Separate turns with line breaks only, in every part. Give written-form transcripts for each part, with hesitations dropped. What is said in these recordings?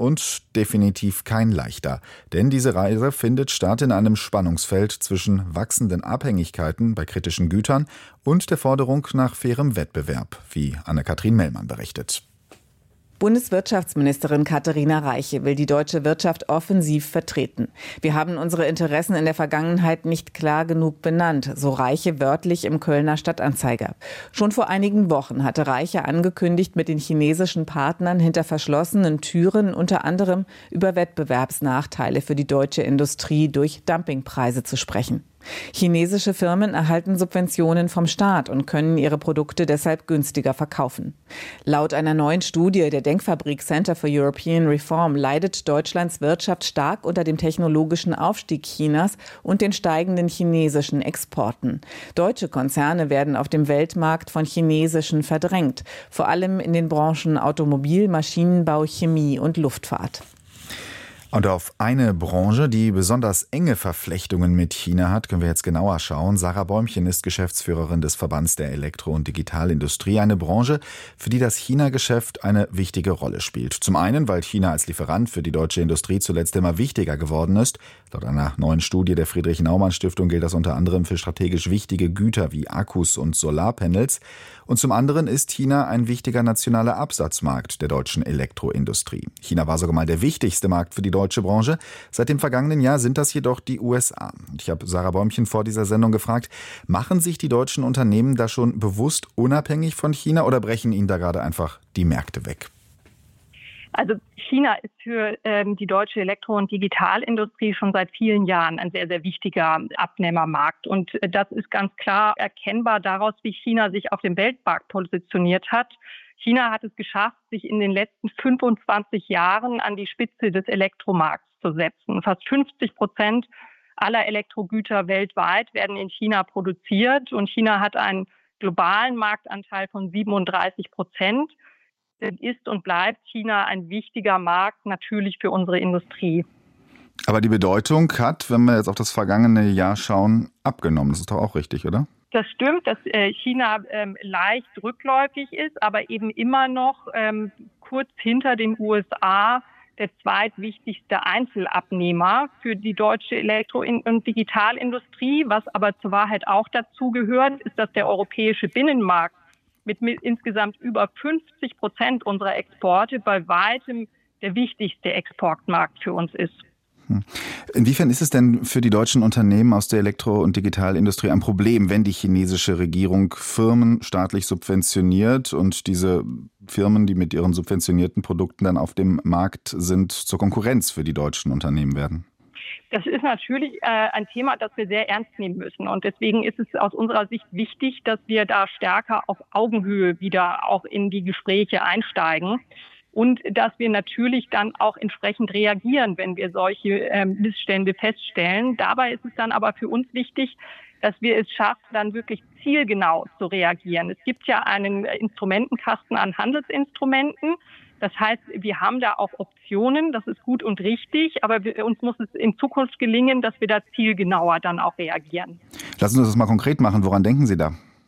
und definitiv kein leichter. Denn diese Reise findet statt in einem Spannungsfeld zwischen wachsenden Abhängigkeiten bei kritischen Gütern und der Forderung nach fairem Wettbewerb, wie Anne-Kathrin Mellmann berichtet.
Bundeswirtschaftsministerin Katharina Reiche will die deutsche Wirtschaft offensiv vertreten. Wir haben unsere Interessen in der Vergangenheit nicht klar genug benannt, so Reiche wörtlich im Kölner Stadtanzeiger. Schon vor einigen Wochen hatte Reiche angekündigt, mit den chinesischen Partnern hinter verschlossenen Türen unter anderem über Wettbewerbsnachteile für die deutsche Industrie durch Dumpingpreise zu sprechen. Chinesische Firmen erhalten Subventionen vom Staat und können ihre Produkte deshalb günstiger verkaufen. Laut einer neuen Studie der Denkfabrik Center for European Reform leidet Deutschlands Wirtschaft stark unter dem technologischen Aufstieg Chinas und den steigenden chinesischen Exporten. Deutsche Konzerne werden auf dem Weltmarkt von chinesischen verdrängt, vor allem in den Branchen Automobil, Maschinenbau, Chemie und Luftfahrt.
Und auf eine Branche, die besonders enge Verflechtungen mit China hat, können wir jetzt genauer schauen. Sarah Bäumchen ist Geschäftsführerin des Verbands der Elektro- und Digitalindustrie. Eine Branche, für die das China-Geschäft eine wichtige Rolle spielt. Zum einen, weil China als Lieferant für die deutsche Industrie zuletzt immer wichtiger geworden ist. Laut einer neuen Studie der Friedrich-Naumann-Stiftung gilt das unter anderem für strategisch wichtige Güter wie Akkus und Solarpanels. Und zum anderen ist China ein wichtiger nationaler Absatzmarkt der deutschen Elektroindustrie. China war sogar mal der wichtigste Markt für die deutsche Branche. Seit dem vergangenen Jahr sind das jedoch die USA. Und ich habe Sarah Bäumchen vor dieser Sendung gefragt, machen sich die deutschen Unternehmen da schon bewusst unabhängig von China oder brechen ihnen da gerade einfach die Märkte weg?
Also China ist für die deutsche Elektro- und Digitalindustrie schon seit vielen Jahren ein sehr, sehr wichtiger Abnehmermarkt. Und das ist ganz klar erkennbar daraus, wie China sich auf dem Weltmarkt positioniert hat. China hat es geschafft, sich in den letzten 25 Jahren an die Spitze des Elektromarkts zu setzen. Fast 50% aller Elektrogüter weltweit werden in China produziert und China hat einen globalen Marktanteil von 37%. Ist und bleibt China ein wichtiger Markt natürlich für unsere Industrie.
Aber die Bedeutung hat, wenn wir jetzt auf das vergangene Jahr schauen, abgenommen. Das ist doch auch richtig, oder?
Das stimmt, dass China leicht rückläufig ist, aber eben immer noch kurz hinter den USA der zweitwichtigste Einzelabnehmer für die deutsche Elektro- und Digitalindustrie. Was aber zur Wahrheit auch dazu gehört, ist, dass der europäische Binnenmarkt mit insgesamt über 50% unserer Exporte bei weitem der wichtigste Exportmarkt für uns ist.
Inwiefern ist es denn für die deutschen Unternehmen aus der Elektro- und Digitalindustrie ein Problem, wenn die chinesische Regierung Firmen staatlich subventioniert und diese Firmen, die mit ihren subventionierten Produkten dann auf dem Markt sind, zur Konkurrenz für die deutschen Unternehmen werden?
Das ist natürlich ein Thema, das wir sehr ernst nehmen müssen. Und deswegen ist es aus unserer Sicht wichtig, dass wir da stärker auf Augenhöhe wieder auch in die Gespräche einsteigen. Und dass wir natürlich dann auch entsprechend reagieren, wenn wir solche Missstände feststellen. Dabei ist es dann aber für uns wichtig, dass wir es schaffen, dann wirklich zielgenau zu reagieren. Es gibt ja einen Instrumentenkasten an Handelsinstrumenten. Das heißt, wir haben da auch Optionen, das ist gut und richtig, aber uns muss es in Zukunft gelingen, dass wir da zielgenauer dann auch reagieren.
Lassen Sie uns das mal konkret machen. Woran denken Sie da?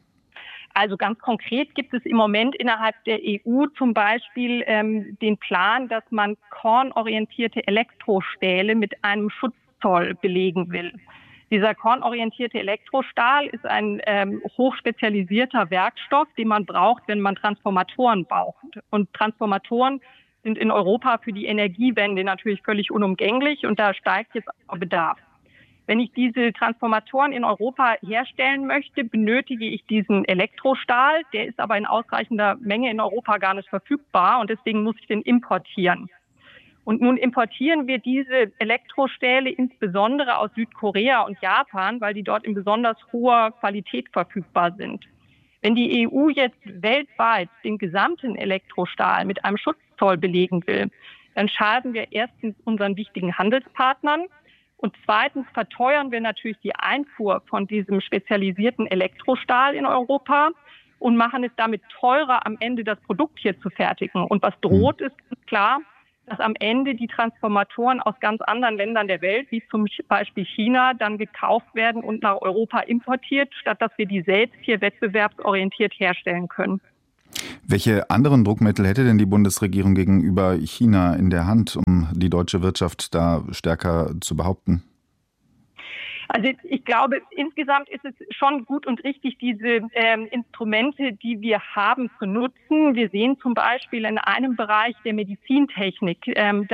Also ganz konkret gibt es im Moment innerhalb der EU zum Beispiel den Plan, dass man kornorientierte Elektrostähle mit einem Schutzzoll belegen will. Dieser kornorientierte Elektrostahl ist ein hochspezialisierter Werkstoff, den man braucht, wenn man Transformatoren braucht. Und Transformatoren sind in Europa für die Energiewende natürlich völlig unumgänglich und da steigt jetzt auch Bedarf. Wenn ich diese Transformatoren in Europa herstellen möchte, benötige ich diesen Elektrostahl. Der ist aber in ausreichender Menge in Europa gar nicht verfügbar und deswegen muss ich den importieren. Und nun importieren wir diese Elektrostähle insbesondere aus Südkorea und Japan, weil die dort in besonders hoher Qualität verfügbar sind. Wenn die EU jetzt weltweit den gesamten Elektrostahl mit einem Schutzzoll belegen will, dann schaden wir erstens unseren wichtigen Handelspartnern und zweitens verteuern wir natürlich die Einfuhr von diesem spezialisierten Elektrostahl in Europa und machen es damit teurer, am Ende das Produkt hier zu fertigen. Und was droht, ist ganz klar, dass am Ende die Transformatoren aus ganz anderen Ländern der Welt, wie zum Beispiel China, dann gekauft werden und nach Europa importiert, statt dass wir die selbst hier wettbewerbsorientiert herstellen können.
Welche anderen Druckmittel hätte denn die Bundesregierung gegenüber China in der Hand, um die deutsche Wirtschaft da stärker zu behaupten?
Also ich glaube, insgesamt ist es schon gut und richtig, diese Instrumente, die wir haben, zu nutzen. Wir sehen zum Beispiel in einem Bereich der Medizintechnik, in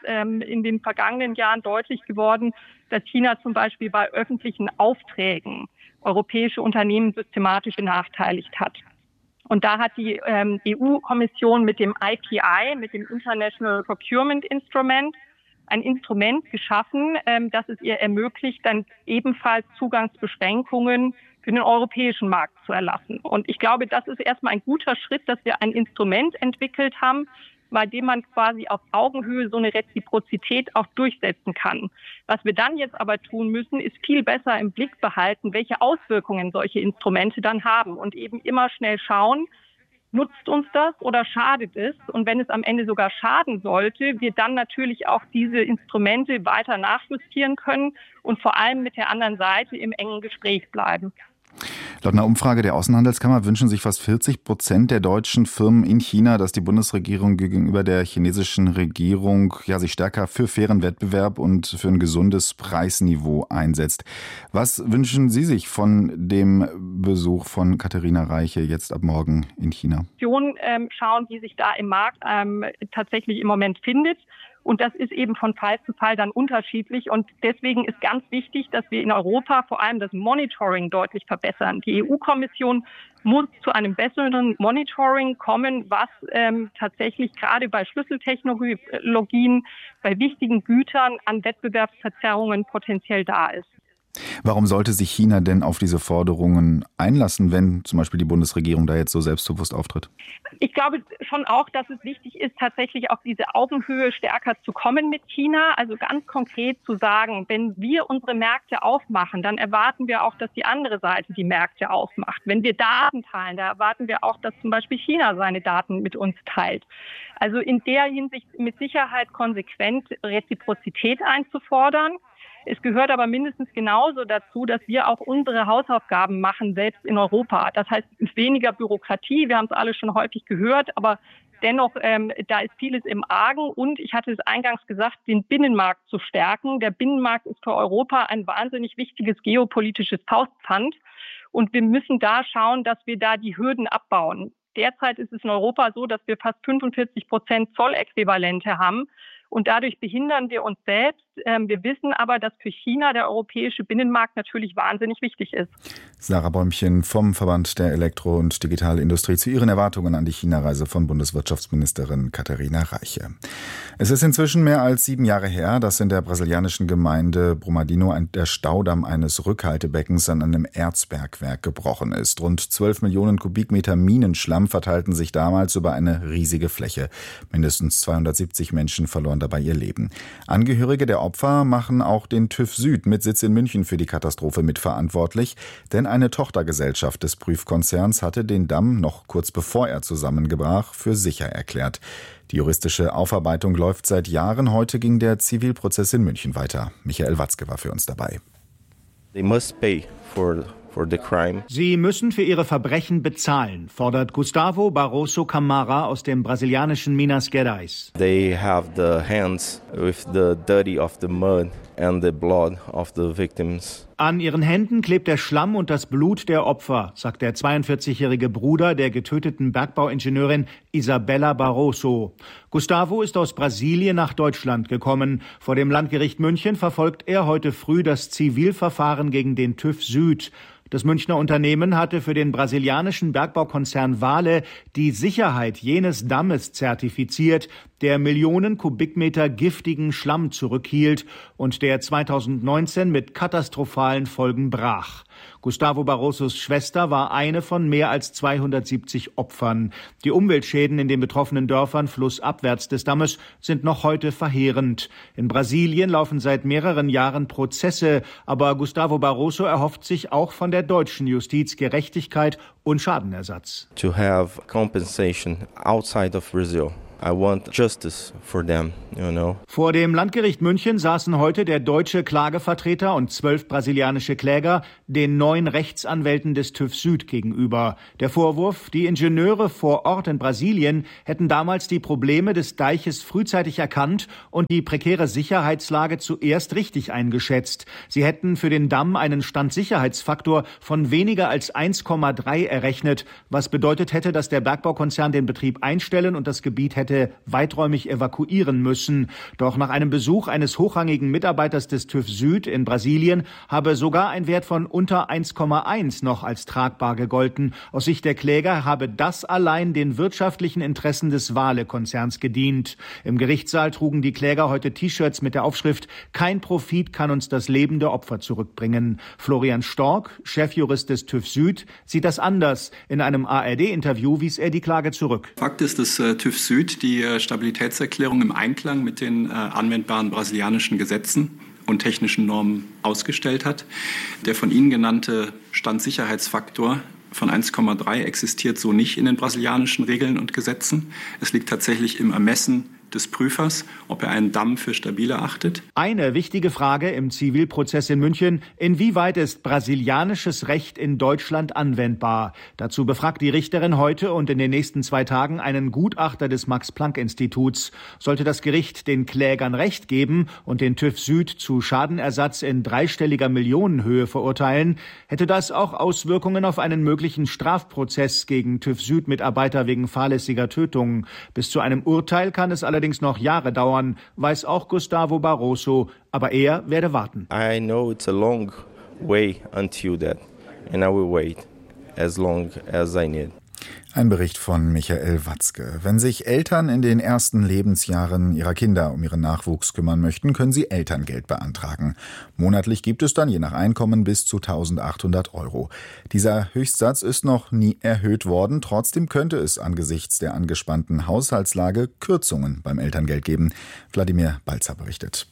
den vergangenen Jahren deutlich geworden, dass China zum Beispiel bei öffentlichen Aufträgen europäische Unternehmen systematisch benachteiligt hat. Und da hat die EU-Kommission mit dem IPI, mit dem International Procurement Instrument, ein Instrument geschaffen, das es ihr ermöglicht, dann ebenfalls Zugangsbeschränkungen für den europäischen Markt zu erlassen. Und ich glaube, das ist erstmal ein guter Schritt, dass wir ein Instrument entwickelt haben, bei dem man quasi auf Augenhöhe so eine Reziprozität auch durchsetzen kann. Was wir dann jetzt aber tun müssen, ist viel besser im Blick behalten, welche Auswirkungen solche Instrumente dann haben und eben immer schnell schauen, nutzt uns das oder schadet es? Und wenn es am Ende sogar schaden sollte, wir dann natürlich auch diese Instrumente weiter nachjustieren können und vor allem mit der anderen Seite im engen Gespräch bleiben.
Laut einer Umfrage der Außenhandelskammer wünschen sich fast 40% der deutschen Firmen in China, dass die Bundesregierung gegenüber der chinesischen Regierung sich stärker für fairen Wettbewerb und für ein gesundes Preisniveau einsetzt. Was wünschen Sie sich von dem Besuch von Katharina Reiche jetzt ab morgen in China?
Schauen, wie sich da im Markt tatsächlich im Moment findet. Und das ist eben von Fall zu Fall dann unterschiedlich. Und deswegen ist ganz wichtig, dass wir in Europa vor allem das Monitoring deutlich verbessern. Die EU-Kommission muss zu einem besseren Monitoring kommen, was tatsächlich gerade bei Schlüsseltechnologien, bei wichtigen Gütern an Wettbewerbsverzerrungen potenziell da ist.
Warum sollte sich China denn auf diese Forderungen einlassen, wenn zum Beispiel die Bundesregierung da jetzt so selbstbewusst auftritt?
Ich glaube schon auch, dass es wichtig ist, tatsächlich auf diese Augenhöhe stärker zu kommen mit China. Also ganz konkret zu sagen, wenn wir unsere Märkte aufmachen, dann erwarten wir auch, dass die andere Seite die Märkte aufmacht. Wenn wir Daten teilen, da erwarten wir auch, dass zum Beispiel China seine Daten mit uns teilt. Also in der Hinsicht mit Sicherheit konsequent Reziprozität einzufordern. Es gehört aber mindestens genauso dazu, dass wir auch unsere Hausaufgaben machen, selbst in Europa. Das heißt, weniger Bürokratie, wir haben es alle schon häufig gehört, aber dennoch, da ist vieles im Argen. Und ich hatte es eingangs gesagt, den Binnenmarkt zu stärken. Der Binnenmarkt ist für Europa ein wahnsinnig wichtiges geopolitisches Faustpfand. Und wir müssen da schauen, dass wir da die Hürden abbauen. Derzeit ist es in Europa so, dass wir fast 45% Zolläquivalente haben. Und dadurch behindern wir uns selbst. Wir wissen aber, dass für China der europäische Binnenmarkt natürlich wahnsinnig wichtig ist.
Sarah Bäumchen vom Verband der Elektro- und Digitalindustrie zu Ihren Erwartungen an die China-Reise von Bundeswirtschaftsministerin Katharina Reiche. Es ist inzwischen mehr als 7 Jahre her, dass in der brasilianischen Gemeinde Brumadinho der Staudamm eines Rückhaltebeckens an einem Erzbergwerk gebrochen ist. Rund 12 Millionen Kubikmeter Minenschlamm verteilten sich damals über eine riesige Fläche. Mindestens 270 Menschen verloren dabei ihr Leben. Angehörige der Opfer machen auch den TÜV Süd mit Sitz in München für die Katastrophe mitverantwortlich, denn eine Tochtergesellschaft des Prüfkonzerns hatte den Damm noch kurz bevor er zusammengebrach für sicher erklärt. Die juristische Aufarbeitung läuft seit Jahren. Heute ging der Zivilprozess in München weiter. Michael Watzke war für uns dabei.
They must pay for the crime.
Sie müssen für ihre Verbrechen bezahlen, fordert Gustavo Barroso Camara aus dem brasilianischen Minas Gerais.
They have the hands with the dirty of the mud and the blood of the victims.
An ihren Händen klebt der Schlamm und das Blut der Opfer, sagt der 42-jährige Bruder der getöteten Bergbauingenieurin Isabella Barroso. Gustavo ist aus Brasilien nach Deutschland gekommen. Vor dem Landgericht München verfolgt er heute früh das Zivilverfahren gegen den TÜV Süd. Das Münchner Unternehmen hatte für den brasilianischen Bergbaukonzern Vale die Sicherheit jenes Dammes zertifiziert, der Millionen Kubikmeter giftigen Schlamm zurückhielt und der 2019 mit katastrophalen Folgen brach. Gustavo Barrosos Schwester war eine von mehr als 270 Opfern. Die Umweltschäden in den betroffenen Dörfern flussabwärts des Dammes sind noch heute verheerend. In Brasilien laufen seit mehreren Jahren Prozesse, aber Gustavo Barroso erhofft sich auch von der deutschen Justiz Gerechtigkeit und Schadenersatz.
To have compensation outside of Brazil. I want justice for them,
Vor dem Landgericht München saßen heute der deutsche Klagevertreter und 12 brasilianische Kläger den 9 Rechtsanwälten des TÜV Süd gegenüber. Der Vorwurf, die Ingenieure vor Ort in Brasilien hätten damals die Probleme des Deiches frühzeitig erkannt und die prekäre Sicherheitslage zuerst richtig eingeschätzt. Sie hätten für den Damm einen Standsicherheitsfaktor von weniger als 1,3 errechnet, was bedeutet hätte, dass der Bergbaukonzern den Betrieb einstellen und das Gebiet hätte weiträumig evakuieren müssen. Doch nach einem Besuch eines hochrangigen Mitarbeiters des TÜV Süd in Brasilien habe sogar ein Wert von unter 1,1 noch als tragbar gegolten. Aus Sicht der Kläger habe das allein den wirtschaftlichen Interessen des Vale-Konzerns gedient. Im Gerichtssaal trugen die Kläger heute T-Shirts mit der Aufschrift „Kein Profit kann uns das Leben der Opfer zurückbringen". Florian Stork, Chefjurist des TÜV Süd, sieht das anders. In einem ARD-Interview wies er die Klage zurück.
Fakt ist, dass TÜV Süd die Stabilitätserklärung im Einklang mit den anwendbaren brasilianischen Gesetzen und technischen Normen ausgestellt hat. Der von Ihnen genannte Standsicherheitsfaktor von 1,3 existiert so nicht in den brasilianischen Regeln und Gesetzen. Es liegt tatsächlich im Ermessen des Prüfers, ob er einen Damm für stabil erachtet.
Eine wichtige Frage im Zivilprozess in München: Inwieweit ist brasilianisches Recht in Deutschland anwendbar? Dazu befragt die Richterin heute und in den nächsten 2 Tagen einen Gutachter des Max-Planck-Instituts. Sollte das Gericht den Klägern Recht geben und den TÜV Süd zu Schadenersatz in dreistelliger Millionenhöhe verurteilen, hätte das auch Auswirkungen auf einen möglichen Strafprozess gegen TÜV Süd-Mitarbeiter wegen fahrlässiger Tötung. Bis zu einem Urteil kann es allerdings noch Jahre dauern, weiß auch Gustavo Barroso, aber er werde warten.
I know it's a long way until that, and I will wait as long as I need.
Ein Bericht von Michael Watzke. Wenn sich Eltern in den ersten Lebensjahren ihrer Kinder um ihren Nachwuchs kümmern möchten, können sie Elterngeld beantragen. Monatlich gibt es dann je nach Einkommen bis zu 1.800 €. Dieser Höchstsatz ist noch nie erhöht worden. Trotzdem könnte es angesichts der angespannten Haushaltslage Kürzungen beim Elterngeld geben. Wladimir Balzer berichtet.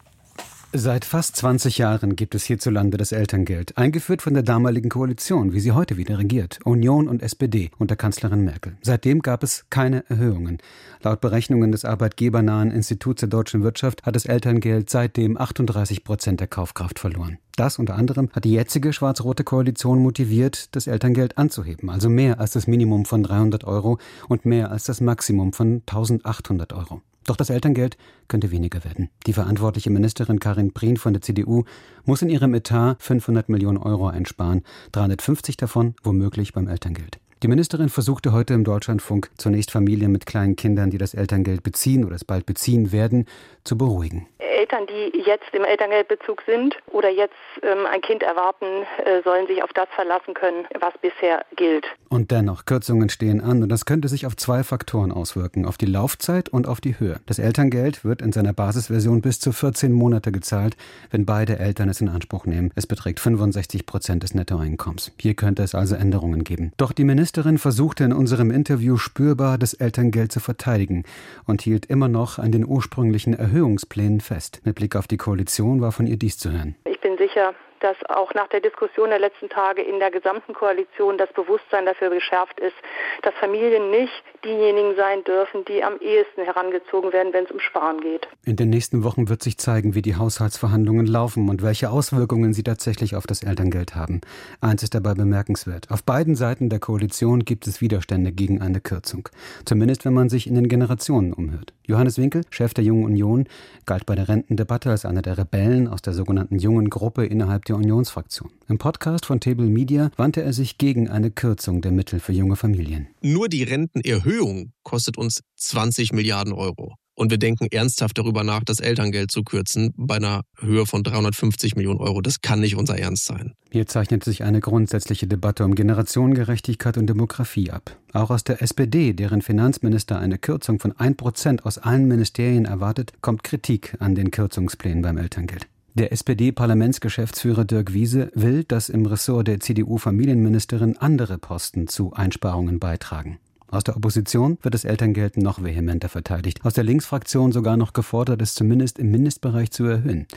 Seit fast 20 Jahren gibt es hierzulande das Elterngeld, eingeführt von der damaligen Koalition, wie sie heute wieder regiert, Union und SPD unter Kanzlerin Merkel. Seitdem gab es keine Erhöhungen. Laut Berechnungen des arbeitgebernahen Instituts der deutschen Wirtschaft hat das Elterngeld seitdem 38% der Kaufkraft verloren. Das unter anderem hat die jetzige schwarz-rote Koalition motiviert, das Elterngeld anzuheben, also mehr als das Minimum von 300 € und mehr als das Maximum von 1.800 €. Doch das Elterngeld könnte weniger werden. Die verantwortliche Ministerin Karin Prien von der CDU muss in ihrem Etat 500 Millionen € einsparen, 350 davon womöglich beim Elterngeld. Die Ministerin versuchte heute im Deutschlandfunk zunächst Familien mit kleinen Kindern, die das Elterngeld beziehen oder es bald beziehen werden, zu beruhigen.
Eltern, die jetzt im Elterngeldbezug sind oder jetzt ein Kind erwarten, sollen sich auf das verlassen können, was bisher gilt.
Und dennoch, Kürzungen stehen an und das könnte sich auf 2 Faktoren auswirken, auf die Laufzeit und auf die Höhe. Das Elterngeld wird in seiner Basisversion bis zu 14 Monate gezahlt, wenn beide Eltern es in Anspruch nehmen. Es beträgt 65% des Nettoeinkommens. Hier könnte es also Änderungen geben. Doch die Ministerin versuchte in unserem Interview spürbar, das Elterngeld zu verteidigen und hielt immer noch an den ursprünglichen Erhöhungsplänen fest. Mit Blick auf die Koalition war von ihr dies zu hören.
Ich bin sicher, dass auch nach der Diskussion der letzten Tage in der gesamten Koalition das Bewusstsein dafür geschärft ist, dass Familien nicht diejenigen sein dürfen, die am ehesten herangezogen werden, wenn es um Sparen geht.
In den nächsten Wochen wird sich zeigen, wie die Haushaltsverhandlungen laufen und welche Auswirkungen sie tatsächlich auf das Elterngeld haben. Eins ist dabei bemerkenswert. Auf beiden Seiten der Koalition gibt es Widerstände gegen eine Kürzung. Zumindest, wenn man sich in den Generationen umhört. Johannes Winkel, Chef der Jungen Union, galt bei der Rentendebatte als einer der Rebellen aus der sogenannten Jungen Gruppe innerhalb der Unionsfraktion. Im Podcast von Table Media wandte er sich gegen eine Kürzung der Mittel für junge Familien.
Nur die Rentenerhöhung kostet uns 20 Milliarden €. Und wir denken ernsthaft darüber nach, das Elterngeld zu kürzen bei einer Höhe von 350 Millionen €. Das kann nicht unser Ernst sein.
Hier zeichnet sich eine grundsätzliche Debatte um Generationengerechtigkeit und Demografie ab. Auch aus der SPD, deren Finanzminister eine Kürzung von 1% aus allen Ministerien erwartet, kommt Kritik an den Kürzungsplänen beim Elterngeld. Der SPD-Parlamentsgeschäftsführer Dirk Wiese will, dass im Ressort der CDU-Familienministerin andere Posten zu Einsparungen beitragen. Aus der Opposition wird das Elterngeld noch vehementer verteidigt. Aus der Linksfraktion sogar noch gefordert, es zumindest im Mindestbereich zu erhöhen.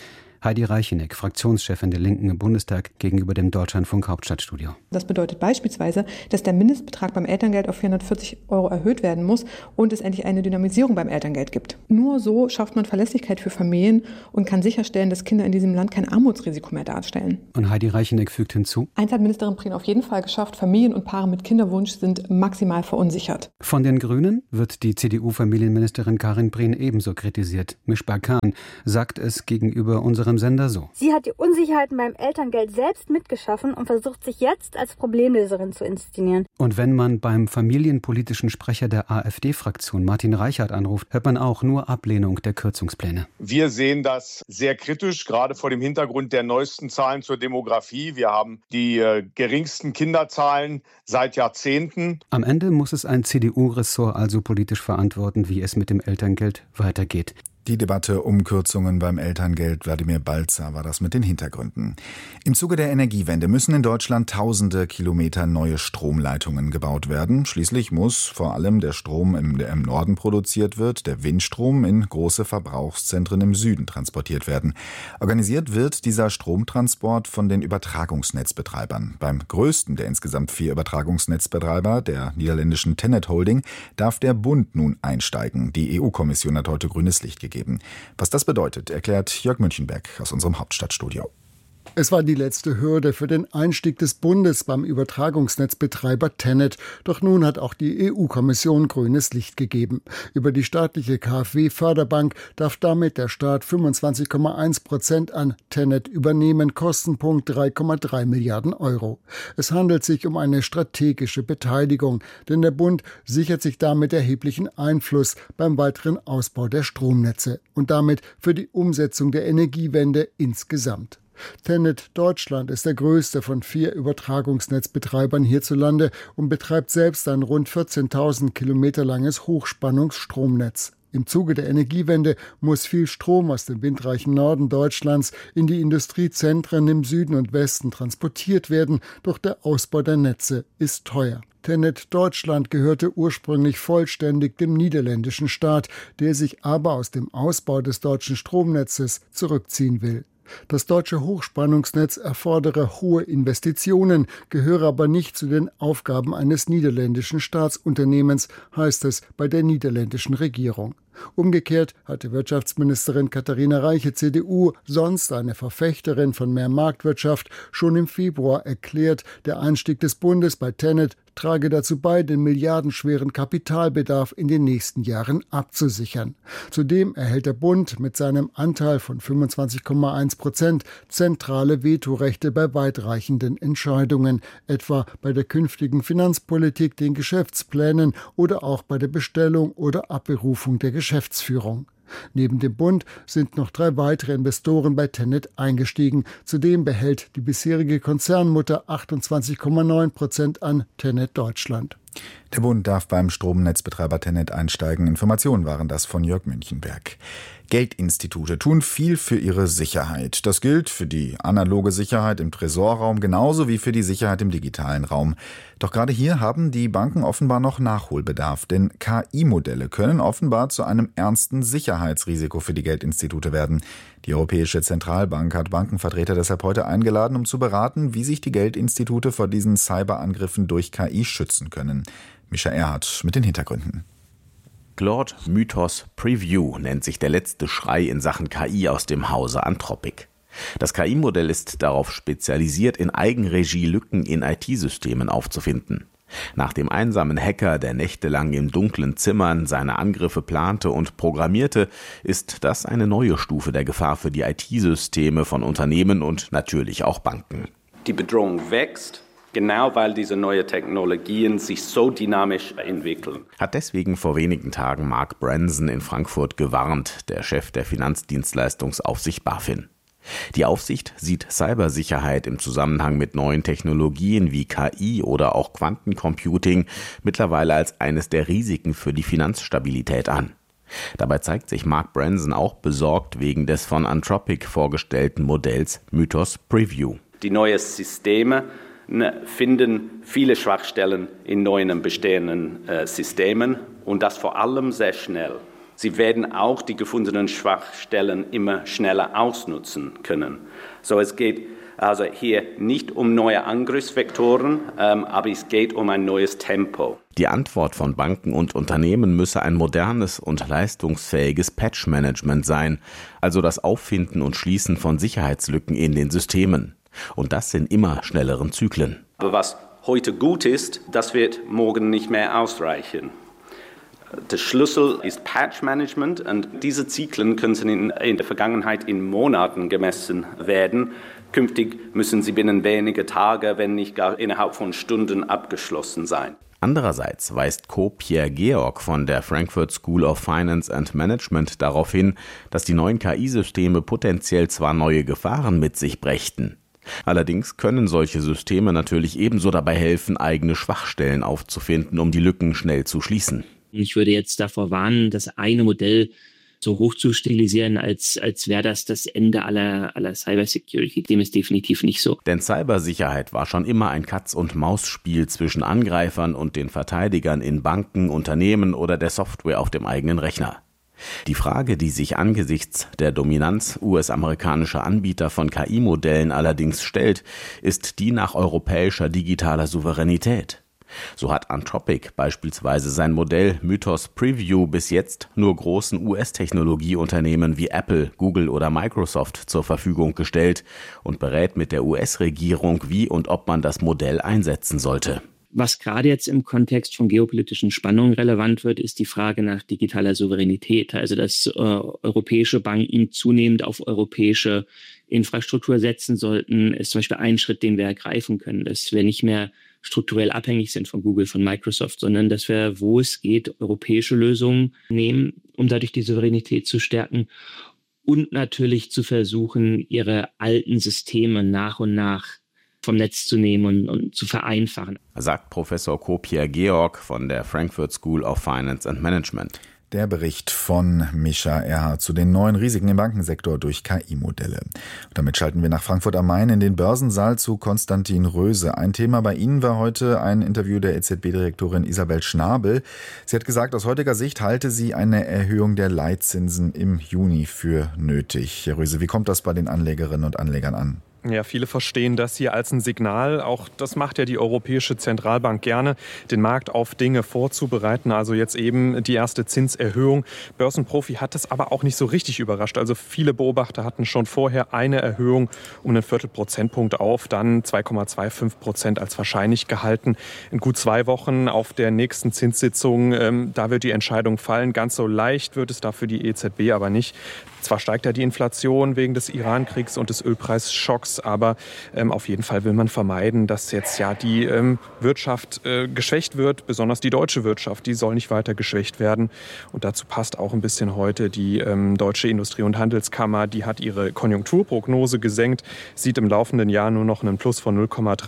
Heidi Reicheneck, Fraktionschefin der Linken im Bundestag, gegenüber dem Deutschlandfunk Hauptstadtstudio.
Das bedeutet beispielsweise, dass der Mindestbetrag beim Elterngeld auf 440 € erhöht werden muss und es endlich eine Dynamisierung beim Elterngeld gibt. Nur so schafft man Verlässlichkeit für Familien und kann sicherstellen, dass Kinder in diesem Land kein Armutsrisiko mehr darstellen.
Und Heidi Reicheneck fügt hinzu:
Eins hat Ministerin Prien auf jeden Fall geschafft: Familien und Paare mit Kinderwunsch sind maximal verunsichert.
Von den Grünen wird die CDU-Familienministerin Karin Prien ebenso kritisiert. Mishba Khan sagt es gegenüber unserem Sender so:
Sie hat die Unsicherheiten beim Elterngeld selbst mitgeschaffen und versucht sich jetzt als Problemlöserin zu inszenieren.
Und wenn man beim familienpolitischen Sprecher der AfD-Fraktion Martin Reichert anruft, hört man auch nur Ablehnung der Kürzungspläne.
Wir sehen das sehr kritisch, gerade vor dem Hintergrund der neuesten Zahlen zur Demografie. Wir haben die geringsten Kinderzahlen seit Jahrzehnten.
Am Ende muss es ein CDU-Ressort also politisch verantworten, wie es mit dem Elterngeld weitergeht.
Die Debatte um Kürzungen beim Elterngeld, Wladimir Balzer war das mit den Hintergründen. Im Zuge der Energiewende müssen in Deutschland tausende Kilometer neue Stromleitungen gebaut werden. Schließlich muss vor allem der Strom, der im Norden produziert wird, der Windstrom, in große Verbrauchszentren im Süden transportiert werden. Organisiert wird dieser Stromtransport von den Übertragungsnetzbetreibern. Beim größten der insgesamt 4 Übertragungsnetzbetreiber, der niederländischen TenneT Holding, darf der Bund nun einsteigen. Die EU-Kommission hat heute grünes Licht gegeben. Was das bedeutet, erklärt Jörg Münchenberg aus unserem Hauptstadtstudio.
Es war die letzte Hürde für den Einstieg des Bundes beim Übertragungsnetzbetreiber TenneT. Doch nun hat auch die EU-Kommission grünes Licht gegeben. Über die staatliche KfW-Förderbank darf damit der Staat 25,1% an TenneT übernehmen, Kostenpunkt 3,3 Milliarden €. Es handelt sich um eine strategische Beteiligung, denn der Bund sichert sich damit erheblichen Einfluss beim weiteren Ausbau der Stromnetze und damit für die Umsetzung der Energiewende insgesamt. TenneT Deutschland ist der größte von 4 Übertragungsnetzbetreibern hierzulande und betreibt selbst ein rund 14.000 Kilometer langes Hochspannungsstromnetz. Im Zuge der Energiewende muss viel Strom aus dem windreichen Norden Deutschlands in die Industriezentren im Süden und Westen transportiert werden, doch der Ausbau der Netze ist teuer. TenneT Deutschland gehörte ursprünglich vollständig dem niederländischen Staat, der sich aber aus dem Ausbau des deutschen Stromnetzes zurückziehen will. Das deutsche Hochspannungsnetz erfordere hohe Investitionen, gehöre aber nicht zu den Aufgaben eines niederländischen Staatsunternehmens, heißt es bei der niederländischen Regierung. Umgekehrt hatte Wirtschaftsministerin Katharina Reiche, CDU, sonst eine Verfechterin von mehr Marktwirtschaft, schon im Februar erklärt, der Einstieg des Bundes bei TenneT trage dazu bei, den milliardenschweren Kapitalbedarf in den nächsten Jahren abzusichern. Zudem erhält der Bund mit seinem Anteil von 25,1% zentrale Vetorechte bei weitreichenden Entscheidungen, etwa bei der künftigen Finanzpolitik, den Geschäftsplänen oder auch bei der Bestellung oder Abberufung der Geschäftsführung. Neben dem Bund sind noch 3 weitere Investoren bei TenneT eingestiegen. Zudem behält die bisherige Konzernmutter 28,9% an TenneT Deutschland.
Der Bund darf beim Stromnetzbetreiber TenneT einsteigen. Informationen waren das von Jörg Münchenberg. Geldinstitute tun viel für ihre Sicherheit. Das gilt für die analoge Sicherheit im Tresorraum genauso wie für die Sicherheit im digitalen Raum. Doch gerade hier haben die Banken offenbar noch Nachholbedarf, denn KI-Modelle können offenbar zu einem ernsten Sicherheitsrisiko für die Geldinstitute werden. Die Europäische Zentralbank hat Bankenvertreter deshalb heute eingeladen, um zu beraten, wie sich die Geldinstitute vor diesen Cyberangriffen durch KI schützen können. Mischa Erhardt mit den Hintergründen.
Claude Mythos Preview nennt sich der letzte Schrei in Sachen KI aus dem Hause Anthropic. Das KI-Modell ist darauf spezialisiert, in Eigenregie Lücken in IT-Systemen aufzufinden. Nach dem einsamen Hacker, der nächtelang in dunklen Zimmern seine Angriffe plante und programmierte, ist das eine neue Stufe der Gefahr für die IT-Systeme von Unternehmen und natürlich auch Banken.
Die Bedrohung wächst. Genau weil diese neuen Technologien sich so dynamisch entwickeln.
Hat deswegen vor wenigen Tagen Mark Branson in Frankfurt gewarnt, der Chef der Finanzdienstleistungsaufsicht BaFin. Die Aufsicht sieht Cybersicherheit im Zusammenhang mit neuen Technologien wie KI oder auch Quantencomputing mittlerweile als eines der Risiken für die Finanzstabilität an. Dabei zeigt sich Mark Branson auch besorgt wegen des von Anthropic vorgestellten Modells Mythos Preview.
Die neuen Systeme finden viele Schwachstellen in neuen bestehenden Systemen und das vor allem sehr schnell. Sie werden auch die gefundenen Schwachstellen immer schneller ausnutzen können. So, es geht also hier nicht um neue Angriffsvektoren, aber es geht um ein neues Tempo.
Die Antwort von Banken und Unternehmen müsse ein modernes und leistungsfähiges Patch-Management sein, also das Auffinden und Schließen von Sicherheitslücken in den Systemen. Und das in immer schnelleren Zyklen.
Aber was heute gut ist, das wird morgen nicht mehr ausreichen. Der Schlüssel ist Patch-Management und diese Zyklen können in der Vergangenheit in Monaten gemessen werden. Künftig müssen sie binnen weniger Tage, wenn nicht gar innerhalb von Stunden abgeschlossen sein.
Andererseits weist Co-Pierre Georg von der Frankfurt School of Finance and Management darauf hin, dass die neuen KI-Systeme potenziell zwar neue Gefahren mit sich brächten. Allerdings können solche Systeme natürlich ebenso dabei helfen, eigene Schwachstellen aufzufinden, um die Lücken schnell zu schließen.
Ich würde jetzt davor warnen, das eine Modell so hoch zu stilisieren, als wäre das Ende aller Cybersecurity. Dem ist definitiv nicht so.
Denn Cybersicherheit war schon immer ein Katz-und-Maus-Spiel zwischen Angreifern und den Verteidigern in Banken, Unternehmen oder der Software auf dem eigenen Rechner. Die Frage, die sich angesichts der Dominanz US-amerikanischer Anbieter von KI-Modellen allerdings stellt, ist die nach europäischer digitaler Souveränität. So hat Anthropic beispielsweise sein Modell Mythos Preview bis jetzt nur großen US-Technologieunternehmen wie Apple, Google oder Microsoft zur Verfügung gestellt und berät mit der US-Regierung, wie und ob man das Modell einsetzen sollte.
Was gerade jetzt im Kontext von geopolitischen Spannungen relevant wird, ist die Frage nach digitaler Souveränität. Also dass europäische Banken zunehmend auf europäische Infrastruktur setzen sollten, ist zum Beispiel ein Schritt, den wir ergreifen können, dass wir nicht mehr strukturell abhängig sind von Google, von Microsoft, sondern dass wir, wo es geht, europäische Lösungen nehmen, um dadurch die Souveränität zu stärken und natürlich zu versuchen, ihre alten Systeme nach und nach vom Netz zu nehmen und zu vereinfachen.
Sagt Professor Co-Pierre Georg von der Frankfurt School of Finance and Management.
Der Bericht von Mischa Erhardt zu den neuen Risiken im Bankensektor durch KI-Modelle. Und damit schalten wir nach Frankfurt am Main in den Börsensaal zu Konstantin Röse. Ein Thema bei Ihnen war heute ein Interview der EZB-Direktorin Isabel Schnabel. Sie hat gesagt, aus heutiger Sicht halte sie eine Erhöhung der Leitzinsen im Juni für nötig. Herr Röse, wie kommt das bei den Anlegerinnen und Anlegern an?
Ja, viele verstehen das hier als ein Signal. Auch das macht ja die Europäische Zentralbank gerne, den Markt auf Dinge vorzubereiten. Also jetzt eben die erste Zinserhöhung. Börsenprofi hat das aber auch nicht so richtig überrascht. Also viele Beobachter hatten schon vorher eine Erhöhung um einen Viertelprozentpunkt auf, dann 2,25% als wahrscheinlich gehalten. In gut 2 Wochen auf der nächsten Zinssitzung, da wird die Entscheidung fallen. Ganz so leicht wird es da für die EZB aber nicht. Zwar steigt ja die Inflation wegen des Iran-Kriegs und des Ölpreisschocks, aber auf jeden Fall will man vermeiden, dass jetzt ja die Wirtschaft geschwächt wird, besonders die deutsche Wirtschaft, die soll nicht weiter geschwächt werden. Und dazu passt auch ein bisschen heute die Deutsche Industrie- und Handelskammer, die hat ihre Konjunkturprognose gesenkt, sieht im laufenden Jahr nur noch einen Plus von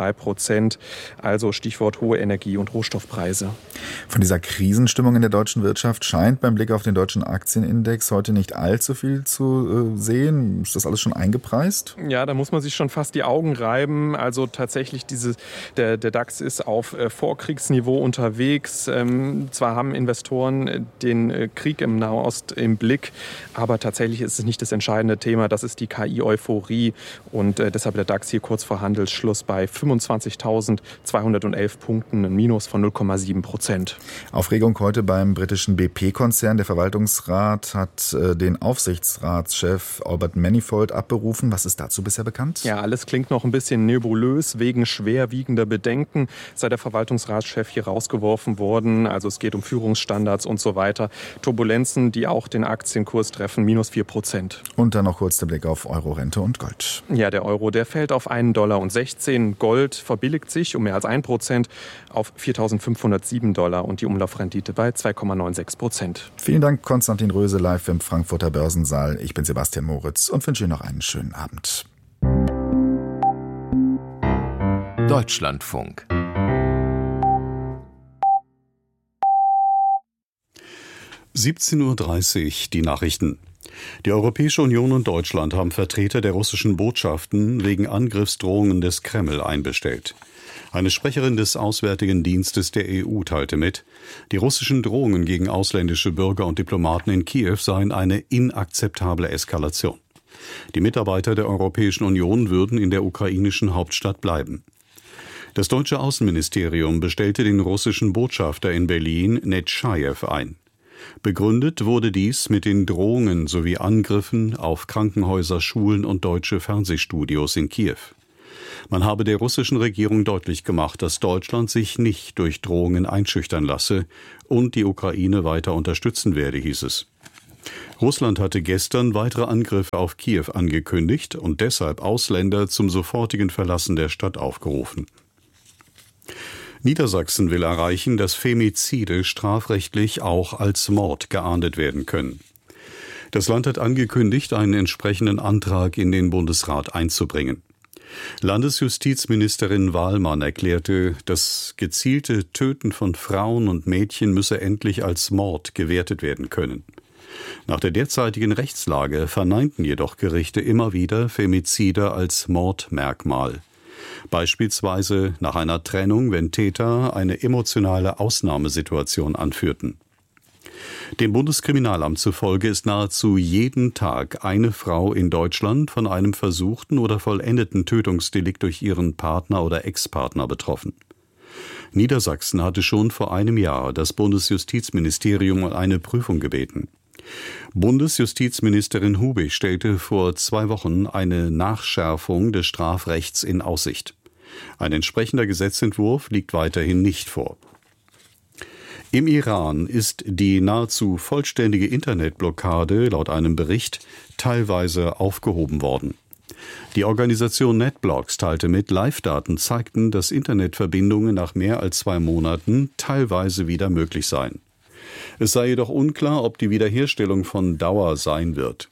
0,3%, also Stichwort hohe Energie- und Rohstoffpreise.
Von dieser Krisenstimmung in der deutschen Wirtschaft scheint beim Blick auf den deutschen Aktienindex heute nicht allzu viel zu sehen. Ist das alles schon eingepreist?
Ja, da muss man sich schon fast die Augen reiben. Also tatsächlich der DAX ist auf Vorkriegsniveau unterwegs. Zwar haben Investoren den Krieg im Nahost im Blick, aber tatsächlich ist es nicht das entscheidende Thema. Das ist die KI-Euphorie und deshalb der DAX hier kurz vor Handelsschluss bei 25.211 Punkten, ein Minus von 0,7%.
Aufregung heute beim britischen BP-Konzern. Der Verwaltungsrat hat den Aufsichtsratschef Albert Manifold abberufen. Was ist dazu bisher bekannt?
Ja, alles klingt noch ein bisschen nebulös. Wegen schwerwiegender Bedenken sei der Verwaltungsratschef hier rausgeworfen worden. Also es geht um Führungsstandards und so weiter. Turbulenzen, die auch den Aktienkurs treffen, minus 4%.
Und dann noch kurz der Blick auf Euro, Rente und Gold.
Ja, der Euro, der fällt auf $1,16. Gold verbilligt sich um mehr als 1% auf $4.507 und die Umlaufrendite bei 2,96%.
Vielen Dank, Konstantin Röse, live im Frankfurter Börsensaal. Ich bin Sebastian Moritz und wünsche Ihnen noch einen schönen Abend.
Deutschlandfunk. (17:30 Uhr) die Nachrichten. Die Europäische Union und Deutschland haben Vertreter der russischen Botschaften wegen Angriffsdrohungen des Kreml einbestellt. Eine Sprecherin des Auswärtigen Dienstes der EU teilte mit, die russischen Drohungen gegen ausländische Bürger und Diplomaten in Kiew seien eine inakzeptable Eskalation. Die Mitarbeiter der Europäischen Union würden in der ukrainischen Hauptstadt bleiben. Das deutsche Außenministerium bestellte den russischen Botschafter in Berlin, Netschajew, ein. Begründet wurde dies mit den Drohungen sowie Angriffen auf Krankenhäuser, Schulen und deutsche Fernsehstudios in Kiew. Man habe der russischen Regierung deutlich gemacht, dass Deutschland sich nicht durch Drohungen einschüchtern lasse und die Ukraine weiter unterstützen werde, hieß es. Russland hatte gestern weitere Angriffe auf Kiew angekündigt und deshalb Ausländer zum sofortigen Verlassen der Stadt aufgerufen. Niedersachsen will erreichen, dass Femizide strafrechtlich auch als Mord geahndet werden können. Das Land hat angekündigt, einen entsprechenden Antrag in den Bundesrat einzubringen. Landesjustizministerin Wahlmann erklärte, das gezielte Töten von Frauen und Mädchen müsse endlich als Mord gewertet werden können. Nach der derzeitigen Rechtslage verneinten jedoch Gerichte immer wieder Femizide als Mordmerkmal. Beispielsweise nach einer Trennung, wenn Täter eine emotionale Ausnahmesituation anführten. Dem Bundeskriminalamt zufolge ist nahezu jeden Tag eine Frau in Deutschland von einem versuchten oder vollendeten Tötungsdelikt durch ihren Partner oder Ex-Partner betroffen. Niedersachsen hatte schon vor einem Jahr das Bundesjustizministerium um eine Prüfung gebeten. Bundesjustizministerin Hubig stellte vor 2 Wochen eine Nachschärfung des Strafrechts in Aussicht. Ein entsprechender Gesetzentwurf liegt weiterhin nicht vor. Im Iran ist die nahezu vollständige Internetblockade laut einem Bericht teilweise aufgehoben worden. Die Organisation NetBlocks teilte mit, Live-Daten zeigten, dass Internetverbindungen nach mehr als 2 Monaten teilweise wieder möglich seien. Es sei jedoch unklar, ob die Wiederherstellung von Dauer sein wird.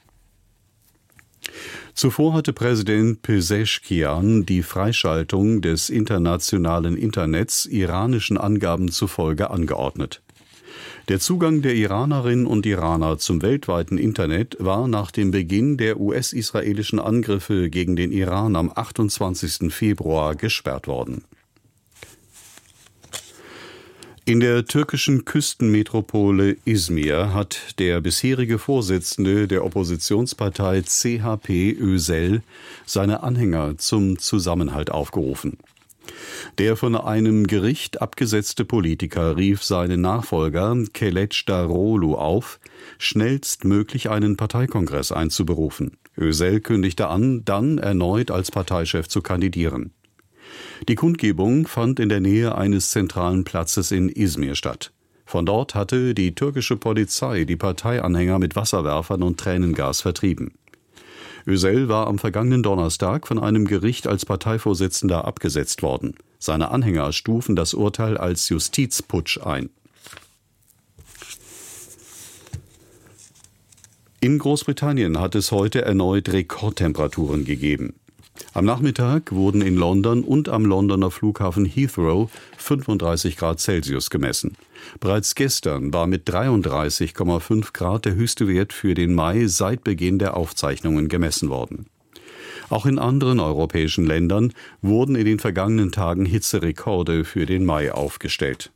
Zuvor hatte Präsident Pezeshkian die Freischaltung des internationalen Internets iranischen Angaben zufolge angeordnet. Der Zugang der Iranerinnen und Iraner zum weltweiten Internet war nach dem Beginn der US-israelischen Angriffe gegen den Iran am 28. Februar gesperrt worden. In der türkischen Küstenmetropole Izmir hat der bisherige Vorsitzende der Oppositionspartei CHP Özel seine Anhänger zum Zusammenhalt aufgerufen. Der von einem Gericht abgesetzte Politiker rief seinen Nachfolger Kılıçdaroğlu auf, schnellstmöglich einen Parteikongress einzuberufen. Özel kündigte an, dann erneut als Parteichef zu kandidieren. Die Kundgebung fand in der Nähe eines zentralen Platzes in Izmir statt. Von dort hatte die türkische Polizei die Parteianhänger mit Wasserwerfern und Tränengas vertrieben. Özel war am vergangenen Donnerstag von einem Gericht als Parteivorsitzender abgesetzt worden. Seine Anhänger stufen das Urteil als Justizputsch ein. In Großbritannien hat es heute erneut Rekordtemperaturen gegeben. Am Nachmittag wurden in London und am Londoner Flughafen Heathrow 35 Grad Celsius gemessen. Bereits gestern war mit 33,5 Grad der höchste Wert für den Mai seit Beginn der Aufzeichnungen gemessen worden. Auch in anderen europäischen Ländern wurden in den vergangenen Tagen Hitzerekorde für den Mai aufgestellt.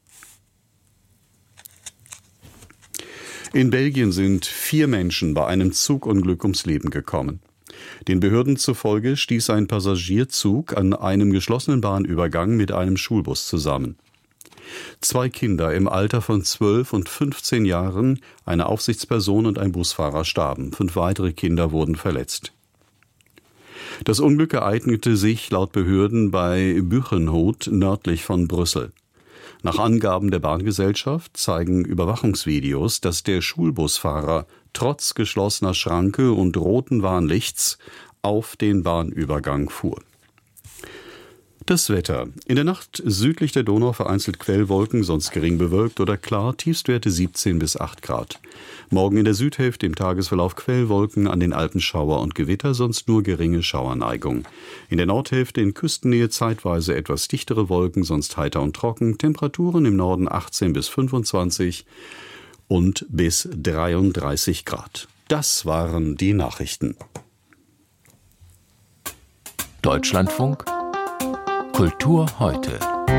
In Belgien sind 4 Menschen bei einem Zugunglück ums Leben gekommen. Den Behörden zufolge stieß ein Passagierzug an einem geschlossenen Bahnübergang mit einem Schulbus zusammen. 2 Kinder im Alter von 12 und 15 Jahren, eine Aufsichtsperson und ein Busfahrer starben. 5 weitere Kinder wurden verletzt. Das Unglück ereignete sich laut Behörden bei Buchenhout nördlich von Brüssel. Nach Angaben der Bahngesellschaft zeigen Überwachungsvideos, dass der Schulbusfahrer trotz geschlossener Schranke und roten Warnlichts auf den Bahnübergang fuhr. Das Wetter. In der Nacht südlich der Donau vereinzelt Quellwolken, sonst gering bewölkt oder klar, Tiefstwerte 17 bis 8 Grad. Morgen in der Südhälfte im Tagesverlauf Quellwolken, an den Alpen Schauer und Gewitter, sonst nur geringe Schauerneigung. In der Nordhälfte in Küstennähe zeitweise etwas dichtere Wolken, sonst heiter und trocken. Temperaturen im Norden 18 bis 25 und bis 33 Grad. Das waren die Nachrichten.
Deutschlandfunk Kultur heute.